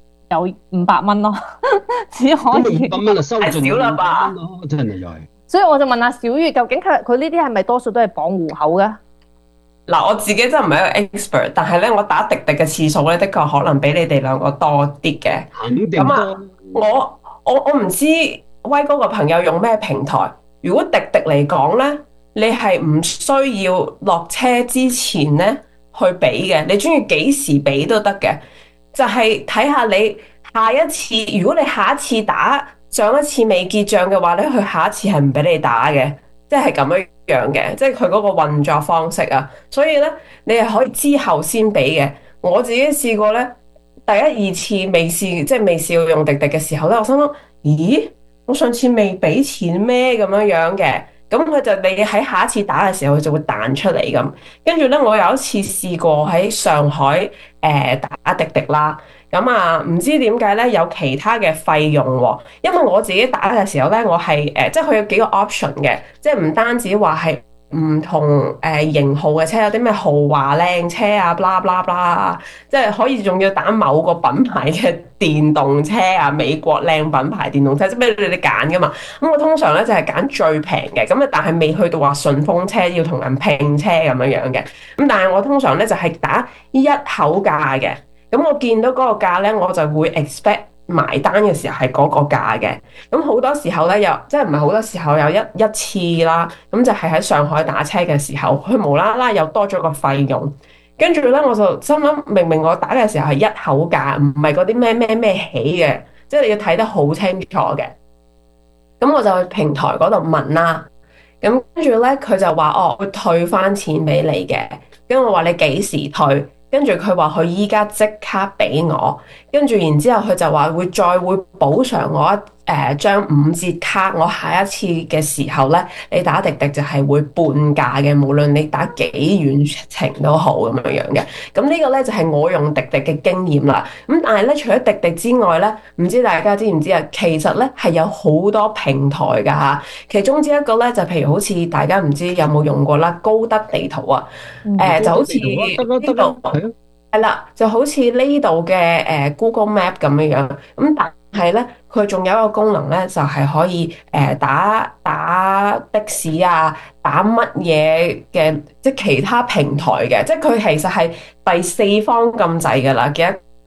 S18: 500蚊咯，只可以
S19: 500蚊就收盡
S20: 少啦吧？
S19: 真係又係。
S18: 所以我就問阿小月，究竟佢呢啲係咪多數都係綁戶口嘅？
S20: 嗱，我自己真係唔係一個 expert，但係咧我打滴滴嘅次數咧，的確可能比你哋兩個多啲嘅。
S19: 肯定多。
S20: 咁啊，我唔知威哥個朋友用咩平台。如果滴滴嚟講咧，你係唔需要落車之前咧去俾嘅，你中意幾時俾都得嘅。就係睇下你下一次，如果你下一次打上一次未結帳嘅話咧，佢下一次係唔俾你打嘅，即係咁樣嘅，即係佢嗰個運作方式啊。所以咧，你係可以之後先俾嘅。我自己試過咧，第一二次未試過用滴滴嘅時候咧，我心諗，咦，我上次未俾錢咩咁樣嘅？咁佢就你喺下一次打嘅時候，佢就會彈出嚟咁。跟住咧，我有一次試過喺上海打滴滴啦。咁啊，唔知點解咧有其他嘅費用喎？因為我自己打嘅時候咧，我係即係佢有幾個 option 嘅，即係唔單止話係唔同型號嘅車，有啲咩豪華靚車啊，blah blah blah，即係可以仲要打某個品牌嘅電動車啊，美國靚品牌電動車，即係俾你哋揀噶嘛。咁我通常咧就係揀最平嘅，咁啊但係未去到話順風車要同人拼車咁樣嘅。咁但係我通常咧就係打一口價嘅。咁我見到嗰個價咧，我就會 expect 埋單嘅時候係嗰個價嘅。咁好多時候咧，即係唔係好多時候有一次啦，咁就係喺上海打車嘅時候，佢無啦啦又多咗個費用。跟住咧，我就心諗，明明我打嘅時候係一口價，唔係嗰啲咩起嘅，即係你要睇得好清楚嘅。咁我就去平台嗰度問啦。咁跟住咧，佢就話會退翻錢俾你嘅。跟住我話你幾時退？跟住佢話佢依家即刻俾我，跟住然之後佢就話會補償我張5折卡，我下一次嘅時候咧，你打滴滴就係會半價嘅，無論你打幾遠程都好咁樣嘅。咁呢個咧就係我用滴滴嘅經驗啦。咁但係咧，除咗滴滴之外咧，唔知大家知唔知啊？其實咧係有好多平台㗎嚇，其中之一個咧就譬如好似大家唔知有冇用過啦，高德地圖啊，就好似呢度。係啦，就好似呢度嘅Google Map 咁樣，咁但係咧，佢仲有一個功能咧，就係可以打的士啊，打乜嘢嘅，即係其他平台嘅，即係佢其實係第四方咁滯㗎啦嘅一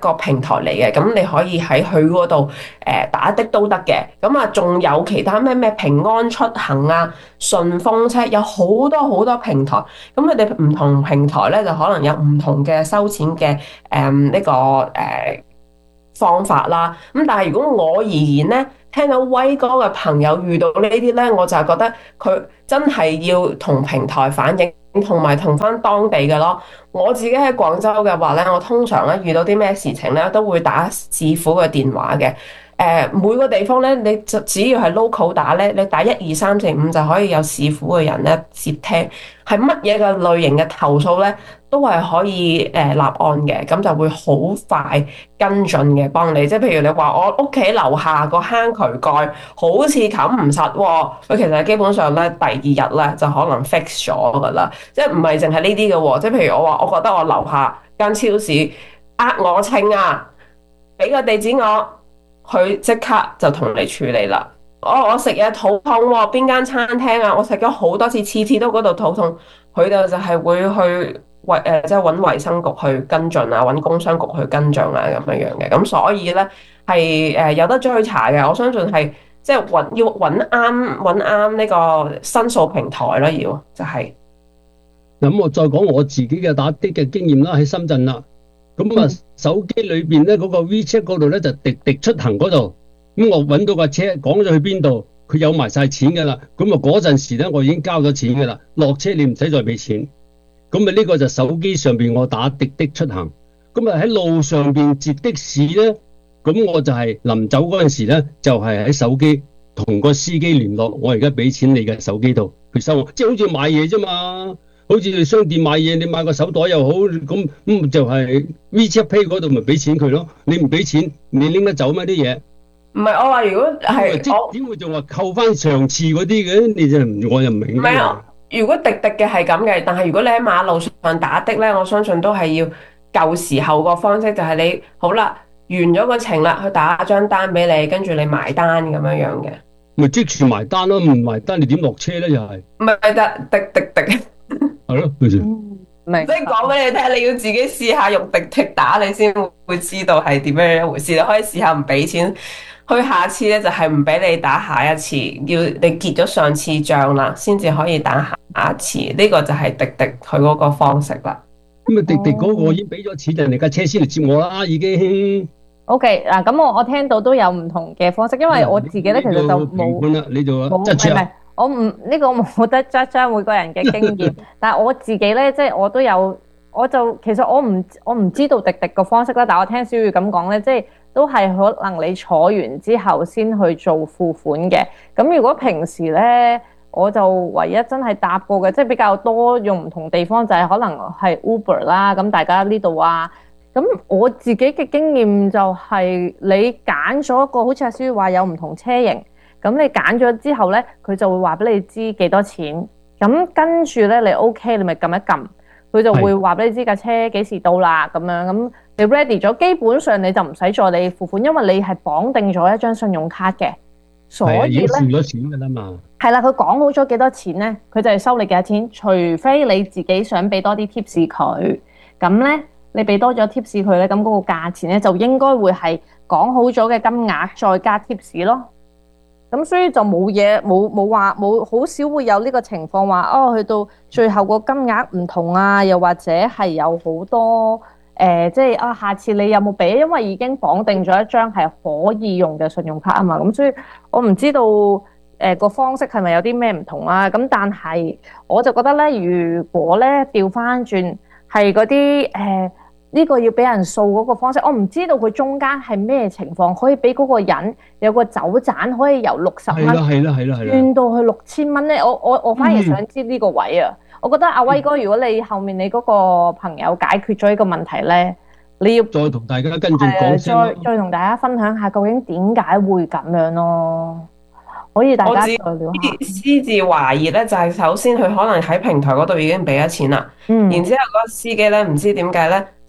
S20: 個平台嚟嘅，咁你可以喺佢嗰度打的都得嘅。咁啊，仲有其他咩平安出行啊、順風車，有好多好多平台。咁佢哋唔同平台咧，就可能有唔同嘅收錢嘅呢個方法啦。咁但係如果我而言咧，聽到威哥嘅朋友遇到呢啲咧，我就係覺得佢真係要同平台反映，同埋同翻當地嘅咯。我自己喺廣州嘅話咧，我通常咧遇到啲咩事情咧，都會打市府嘅電話嘅。每個地方咧，你就只要係 local 打咧，你打12345就可以有市府嘅人咧接聽，係乜嘢嘅類型嘅投訴咧，都係可以立案嘅，咁就會好快跟進嘅幫你。即係譬如你話我屋企樓下個坑渠蓋好似冚唔實喎，佢其實基本上咧第二日咧就可能 fix 咗噶啦，即係唔係淨係呢啲嘅喎。即係譬如我話，我覺得我樓下間超市我稱啊，俾個地址我。佢即刻就同你處理啦。我食嘢肚痛喎，邊間餐廳啊？我食咗好多次，次次都嗰度肚痛。佢哋就係會去即係揾衛生局去跟進啊，揾工商局去跟進啊咁樣嘅。咁所以咧係有得追查嘅。我相信係即係要揾啱呢個申訴平台啦，要就係。
S19: 咁我再講我自己嘅打的嘅經驗啦，喺深圳啦。咁啊，手機裏邊咧嗰個 WeChat 嗰度咧就滴滴出行嗰度，咁我揾到架車，講咗去邊度，佢有埋晒錢噶啦。咁啊嗰陣時咧，我已經交咗錢噶啦，落車你唔使再俾錢。咁啊呢個就手機上邊我打滴滴出行。咁啊喺路上邊截的士咧，咁我就係臨走嗰陣時咧，就係喺手機同個司機聯絡，我而家俾錢你嘅手機度去收我，即係好似買嘢啫嘛。好似去商店買嘢，你買個手袋又好，咁就係 WeChat Pay 嗰度咪俾錢佢咯。你唔俾錢，你拎得走咩啲嘢？
S20: 唔係我話，如果係
S19: 點會仲話扣翻上次嗰啲嘅？你就我又唔明。
S20: 唔係啊，如果滴滴嘅係咁嘅，但係如果你喺馬路上打的咧，我相信都係要舊時候個方式，就係你好啦，完咗個程啦，佢打張單俾你，跟住你埋單咁樣嘅。
S19: 咪即時埋單咯，唔埋單你點落車咧？又係
S20: 唔係得滴。
S19: 係咯，
S20: 即係講俾你聽，你要自己試下用滴滴打，你先會知道係點樣一回事。你可以試下唔俾錢，去下次咧就係唔俾你打下一次，要你結咗上次賬啦，先至可以打下一次。呢個就係滴滴佢嗰個方式啦。
S19: 咁啊，滴滴嗰個已經俾咗錢，人哋架車先嚟接我啦，已經。
S18: OK 嗱，咁我聽到都有唔同嘅方式，因為我自己咧其實就冇
S19: 啦，你就
S18: 唔係。我唔呢個冇得將每個人嘅經驗，但係我自己咧，即係我都有，其實我唔知道滴滴個方式啦。但係我聽小雨咁講咧，即係都係可能你坐完之後先去做付款嘅。咁如果平時咧，我就唯一真係搭過嘅，即係比較多用唔同地方就係可能係 Uber 啦。咁大家呢度啊，咁我自己嘅經驗就係你揀咗一個，好似阿小雨話有唔同車型。咁你揀咗之後咧，佢就會話俾你知幾多錢。咁跟住咧，你 OK，你咪撳一撳，佢就會話俾你知架車幾時到啦咁樣。咁你 ready 咗，基本上你就唔使再你付款，因為你係綁定咗一張信用卡嘅，所以咧已經付咗錢㗎啦嘛。係啦，佢講好咗幾多錢咧，佢就係收你幾多錢，除非你自己想俾多啲 tips 佢。咁咧，你俾多咗 tips 佢咧，咁嗰個價錢咧就應該會係講好咗嘅金額再加 tips 咯。咁所以就冇嘢，冇好少會有呢個情況話去到最後個金額唔同啊，又或者係有好多即係下次你有冇俾？因為已經綁定咗一張係可以用嘅信用卡啊嘛。咁所以我唔知道個方式係咪有啲咩唔同啊？咁但係我就覺得咧，如果咧調翻轉係嗰啲呢個要俾人掃嗰個方式，我唔知道佢中間係咩情況，可以俾嗰個人有個走盞，可以由60蚊轉到去6000蚊咧。我反而想知呢個位啊。我覺得阿威哥，如果你後面你嗰個朋友解決咗呢個問題咧，你要
S19: 再同大家跟進講先，
S18: 再同大家分享下究竟點解會咁樣咯。可以大家再聊下。
S20: 私自懷疑咧，就係首先佢可能喺平台嗰度已經俾咗錢啦，然之後嗰個司機咧唔知點解咧，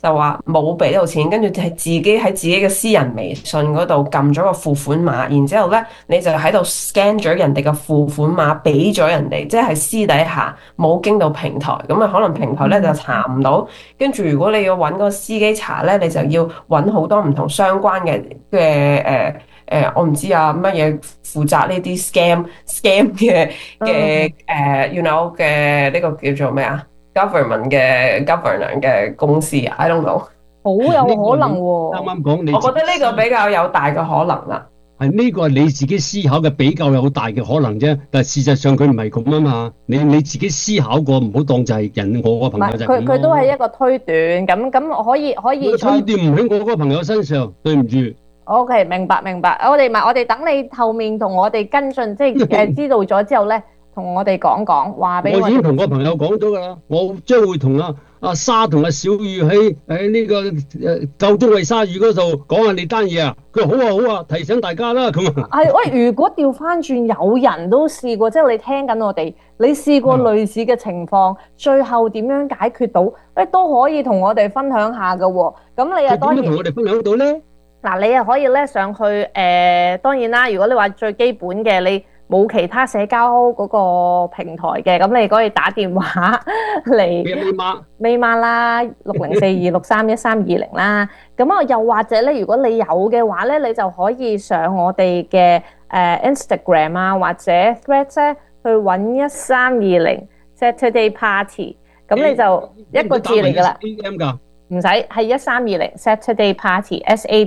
S20: 就話冇俾到錢，跟住就係自己喺自己嘅私人微信嗰度撳咗個付款碼，然之後咧你就喺度 scan 咗人哋嘅付款碼俾咗人哋，即係私底下冇經到平台，咁啊可能平台咧就查唔到，跟住如果你要揾個司機查咧，你就要揾好多唔同相關嘅我唔知啊乜嘢負責呢啲 scam 嘅you know 嘅呢個叫做咩啊 government 嘅 governor 嘅公司啊 I don't know，
S18: 好有可能喎。
S19: 啱啱講你，
S20: 我覺得呢個比較有大嘅可能啦。
S19: 係呢個係你自己思考嘅比較有大嘅可能啫，但係事實上佢唔係咁啊嘛。你自己思考過，唔好當就係人。我個朋友就係咁咯。
S18: 佢都係一個推斷，咁我可以
S19: 推斷唔喺我嗰個朋友身上，對唔住。
S18: OK， 明白。我哋等你後面同我哋跟進，即係知道咗之後咧，同我哋講話俾我。
S19: 我已經同個朋友講咗㗎啦，我將會同阿沙同阿小雨喺呢個夠鐘餵鯊魚嗰度講下呢單嘢啊。佢話好啊，提醒大家啦咁啊。
S18: 係喂，如果調翻轉有人都試過，即係你聽緊我哋，你試過類似嘅情況，最後點樣解決到？都可以同我哋分享下㗎喎。咁你又當然
S19: 點樣同我哋分享到咧？
S18: 嗱，你又可以咧上去當然啦，如果你話最基本嘅，你冇其他社交嗰個平台嘅，咁你可以打電話嚟咪碼啦，6042631320啦。咁啊，又或者咧，如果你有嘅話咧，你就可以上我哋嘅Instagram 啊，或者 Threads 咧，去揾1320 Saturday Party， 咁你就一個字嚟㗎啦。唔使，係1320 Saturday Party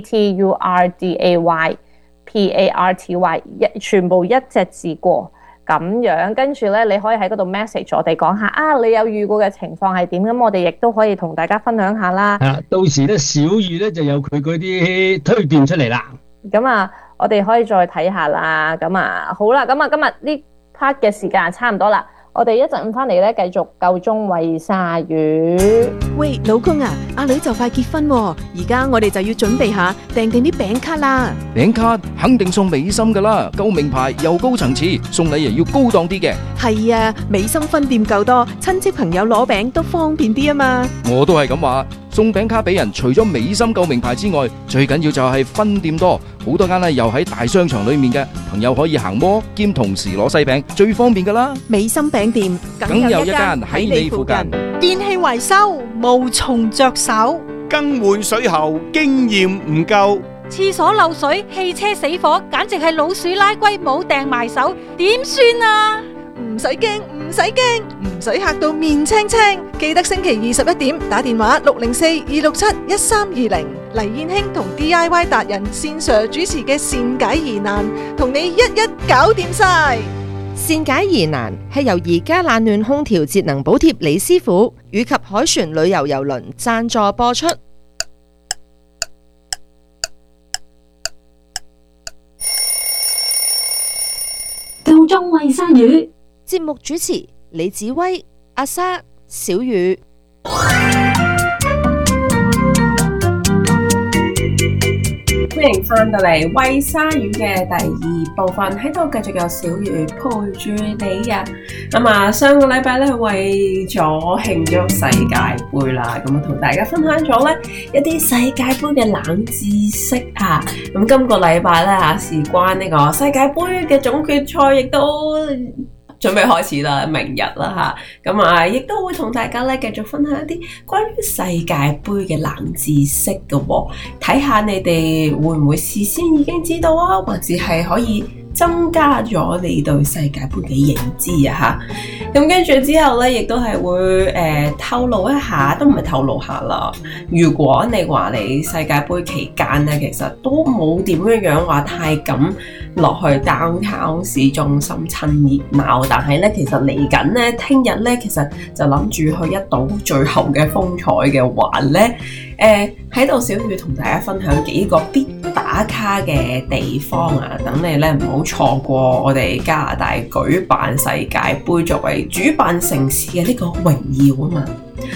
S18: SATURDAY PARTY， 全部一隻字過咁樣，跟住咧你可以喺嗰度 message 我哋講下啊，你有遇過嘅情況係點？咁我哋亦都可以同大家分享下啦。
S19: 到時咧小雨咧就有佢嗰啲推斷出嚟啦。
S18: 咁啊，我哋可以再睇下啦。咁啊，好啦，咁啊，今日呢 part 嘅時間差唔多啦。我哋一陣翻嚟咧，繼續夠鐘餵鯊魚。
S21: 喂，老公啊，阿女就快結婚喎，而家我哋就要準備下訂定啲餅卡啦。
S9: 餅卡肯定送美心噶啦，夠名牌又高層次，送禮又要高檔啲嘅。
S21: 係啊，美心分店夠多，親戚朋友攞餅都方便啲啊嘛。
S9: 我都係咁話，送餅卡俾人，除咗美心夠名牌之外，最緊要就係分店多，好多間又喺大商場裏面嘅，朋友可以行摩兼同時攞西餅，最方便噶啦。
S21: 美心餅店
S9: 梗有一間喺你附近。
S7: 電器維修無從着手，
S5: 更換水喉經驗唔夠，
S22: 廁所漏水、汽車死火，簡直係老鼠拉龜冇掟埋手，點算啊？
S7: 唔使驚，唔使驚，唔使嚇到面青青。記得星期21點打電話604-267-1320，黎燕卿同 DIY 達人線上主持嘅善解疑難，同你一一搞掂晒。
S17: 善解疑難係由宜家冷暖空調節能補貼李師傅以及海船旅遊郵輪贊助播出。
S21: 夠鐘餵鯊魚，節目主持李子威、阿莎、小雨。
S20: 歡迎翻到嚟餵鯊魚嘅第2部分，喺度繼續有小魚陪住你啊！咁啊，上個禮拜咧為咗慶祝世界盃啦，咁啊同大家分享咗咧一啲世界盃嘅冷知識啊！咁今個禮拜咧事關呢個世界盃嘅總決賽，亦都準備開始啦，明日啦吓，咁啊，亦都會同大家咧繼續分享一啲關於世界盃嘅冷知識嘅喎，睇下你哋會唔會事先已經知道啊，或者係可以增加咗你對世界盃嘅認知啊吓，咁跟住之後咧，亦都係會透露一下，都唔係透露下啦。如果你話你世界盃期間咧，其實都冇點樣話太敢落去 downtown 市中心趁熱鬧，但係咧其實嚟緊咧，聽日咧其實就諗住去一睹最後嘅風采嘅話咧，喺度小雨同大家分享幾個必打卡嘅地方啊，等你咧唔好錯過我哋加拿大舉辦世界盃作為主辦城市嘅呢個榮耀啊嘛。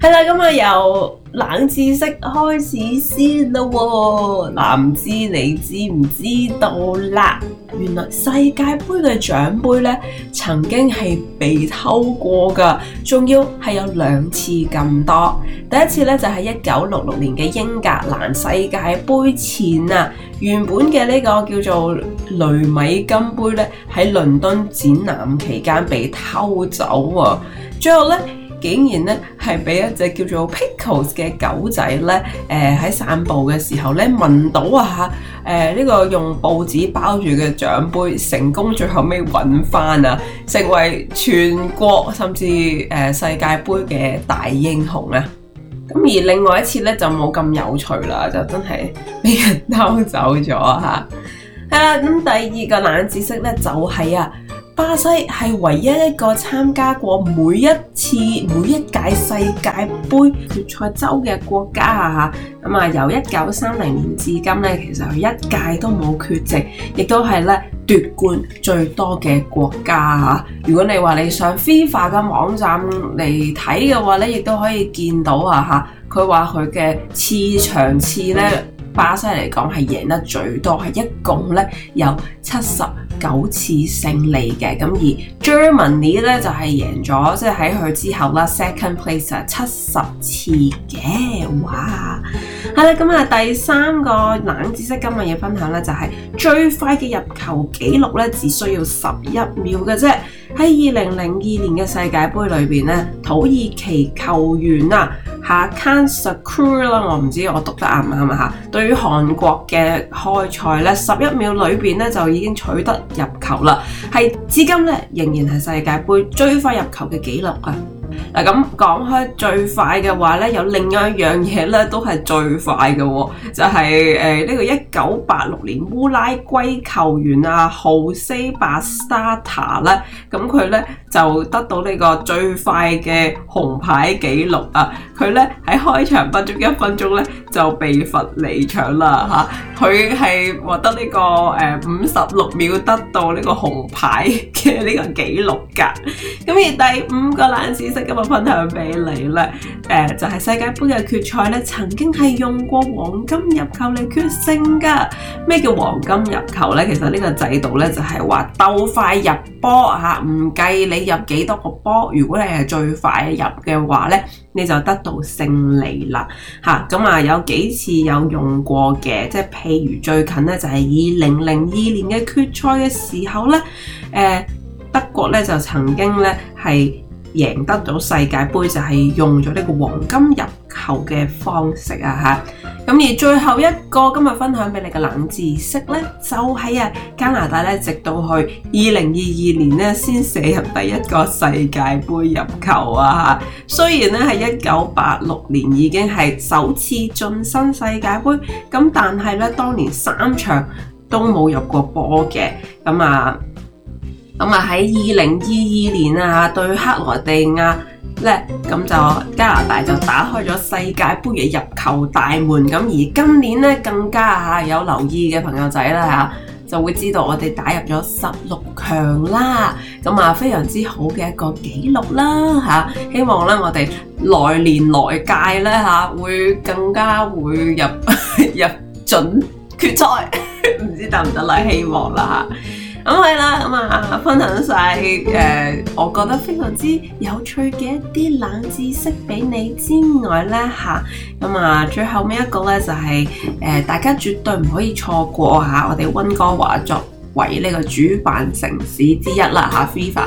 S20: 係啦，咁啊由冷知識開始先啦喎，唔知你知唔知道啦？原來世界盃嘅獎盃咧，曾經係被偷過㗎，仲要係有2次咁多。第一次咧就係1966年嘅英格蘭世界盃前啊，原本嘅呢個叫做雷米金盃咧，喺倫敦展覽期間被偷走喎，最後咧，竟然咧係俾一隻叫做 Pickles 嘅狗仔咧，喺散步嘅時候咧聞到呢個用報紙包住嘅獎杯，成功最後尾揾翻啊，成為全國甚至世界盃嘅大英雄啊！咁而另外一次咧就冇咁有趣啦，就真係俾人偷走咗嚇。係啦，咁第二個冷知識咧就係巴西係唯一一個參加過每一屆世界盃決賽周嘅國家啊！咁啊，由1930年至今咧，其實佢一屆都冇缺席，亦都係咧奪冠最多嘅國家啊！如果你話你上 FIFA 嘅網站嚟睇嘅話咧，亦都可以見到佢話佢嘅場次咧，巴西嚟講係贏得最多，係一共咧有79次勝利嘅。咁而 Germany 咧就係贏咗，即係喺佢之後啦 second place 70次嘅。哇！係啦，咁啊第三個冷知識今日要分享咧，就係最快嘅入球紀錄咧，只需要11秒嘅啫。喺2002年嘅世界盃裏邊咧，土耳其球員Hakan Şükür啦，我唔知我讀得啱唔啱啊嚇。對於韓國嘅開賽咧，11秒裏邊咧就已經取得入球啦，係至今咧仍然係世界盃最快入球嘅紀錄啊！嗱，咁講開最快嘅話咧，有另外一樣嘢咧都係最快嘅喎，就係呢個1986年烏拉圭球員豪西巴斯塔咧，咁佢咧就得到呢個最快嘅紅牌紀錄啊！佢咧喺開場不足1分鐘咧就被罰離場啦嚇，佢係獲得呢個56秒得到呢個紅牌嘅呢個紀錄㗎。咁而第5個冷知識今日分享俾你咧，就係世界盃嘅決賽咧，曾經係用過黃金入球嚟決勝㗎。咩叫黃金入球咧？其實呢個制度咧就係話鬥快入波嚇，唔計你入幾多個波，如果你係最快入嘅話咧，你就得到勝利啦嚇。咁有幾次有用過嘅，即係譬如最近咧就係2002年嘅決賽嘅時候咧，德國咧就曾經咧係贏得咗世界盃，就係用咗呢個黃金入球嘅方式啊嚇。咁而最後一個今日分享俾你嘅冷知識咧，就係加拿大咧，直到去2022年咧先射入第一個世界盃入球啊嚇。雖然咧係1986年已經係首次晉身世界盃，咁但係咧當年3場都冇入過波嘅。咁喺2022年對克羅地亞咧，咁就加拿大就打開咗世界盃嘅入球大門。咁而今年咧更加有留意嘅朋友仔啦就會知道我哋打入咗16強啦。咁非常之好嘅一個紀錄啦嚇。希望咧我哋來年來屆咧會更加會入準決賽，唔知得唔得啦？希望啦嚇。咁係啦，分享晒我覺得非常之有趣嘅一啲冷知識俾你之外咧最後尾一個咧就係大家絕對唔可以錯過我哋溫哥華作為呢個主辦城市之一啦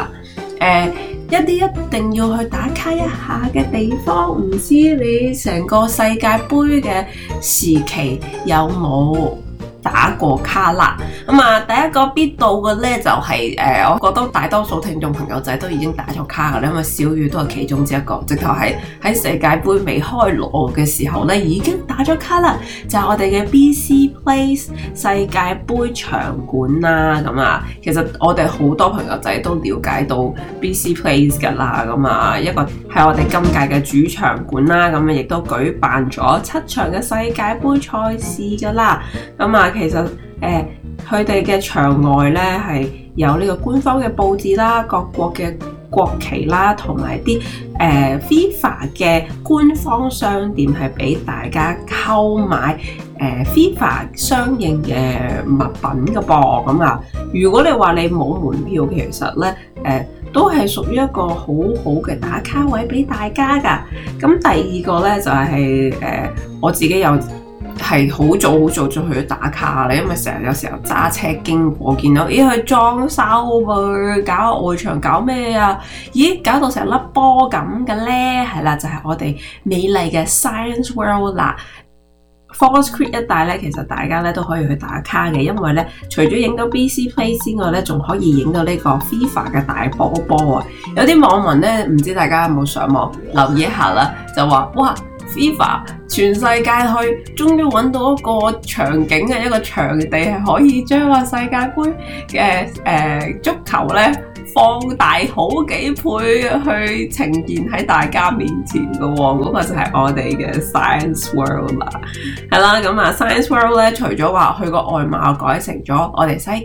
S20: FIFA，一啲一定要去打卡一下嘅地方。唔知你成個世界盃嘅時期有冇打過卡啦？第一個必到嘅咧就係我覺得大多數聽眾朋友仔都已經打咗卡噶啦，因為小雨都係其中之一個，直頭係喺世界盃未開鑼嘅時候咧已經打咗卡啦，就係我哋嘅 BC Place 世界盃場館啦。其實我哋好多朋友仔都了解到 BC Place 噶啦，一個係我哋今屆嘅主場館啦，亦都舉辦咗7場嘅世界盃賽事噶啦。其實佢哋嘅場外咧係有呢個官方嘅佈置啦，各國嘅國旗啦，同埋啲FIFA 嘅官方商店係俾大家購買FIFA 相應嘅物品嘅噃。咁啊，如果你話你冇門票，其實咧都係屬於一個好好嘅打卡位俾大家㗎。咁第二個咧就係我自己有係好早就去打卡啦，因為成日有時候揸車經過見到，咦佢裝修喎，搞外牆搞咩啊？咦搞到成粒波咁嘅咧，係啦，就係我哋美麗嘅 Science World 啦。Falls Creek 一帶咧，其實大家咧都可以去打卡嘅，因為咧除咗影到 BC Place 之外咧，仲可以影到呢個 FIFA 嘅大波波啊！有啲網民咧，唔知大家有冇上網留意一下啦，就話哇 FIFA 全世界去，終於揾到一個場景嘅一個場地係可以將個世界盃嘅足球咧放大好幾倍去呈現喺大家面前嘅喎，嗰個就係我哋嘅 Science World 啦。係啦，咁啊 Science World 咧，除咗話佢個外貌改成咗我哋西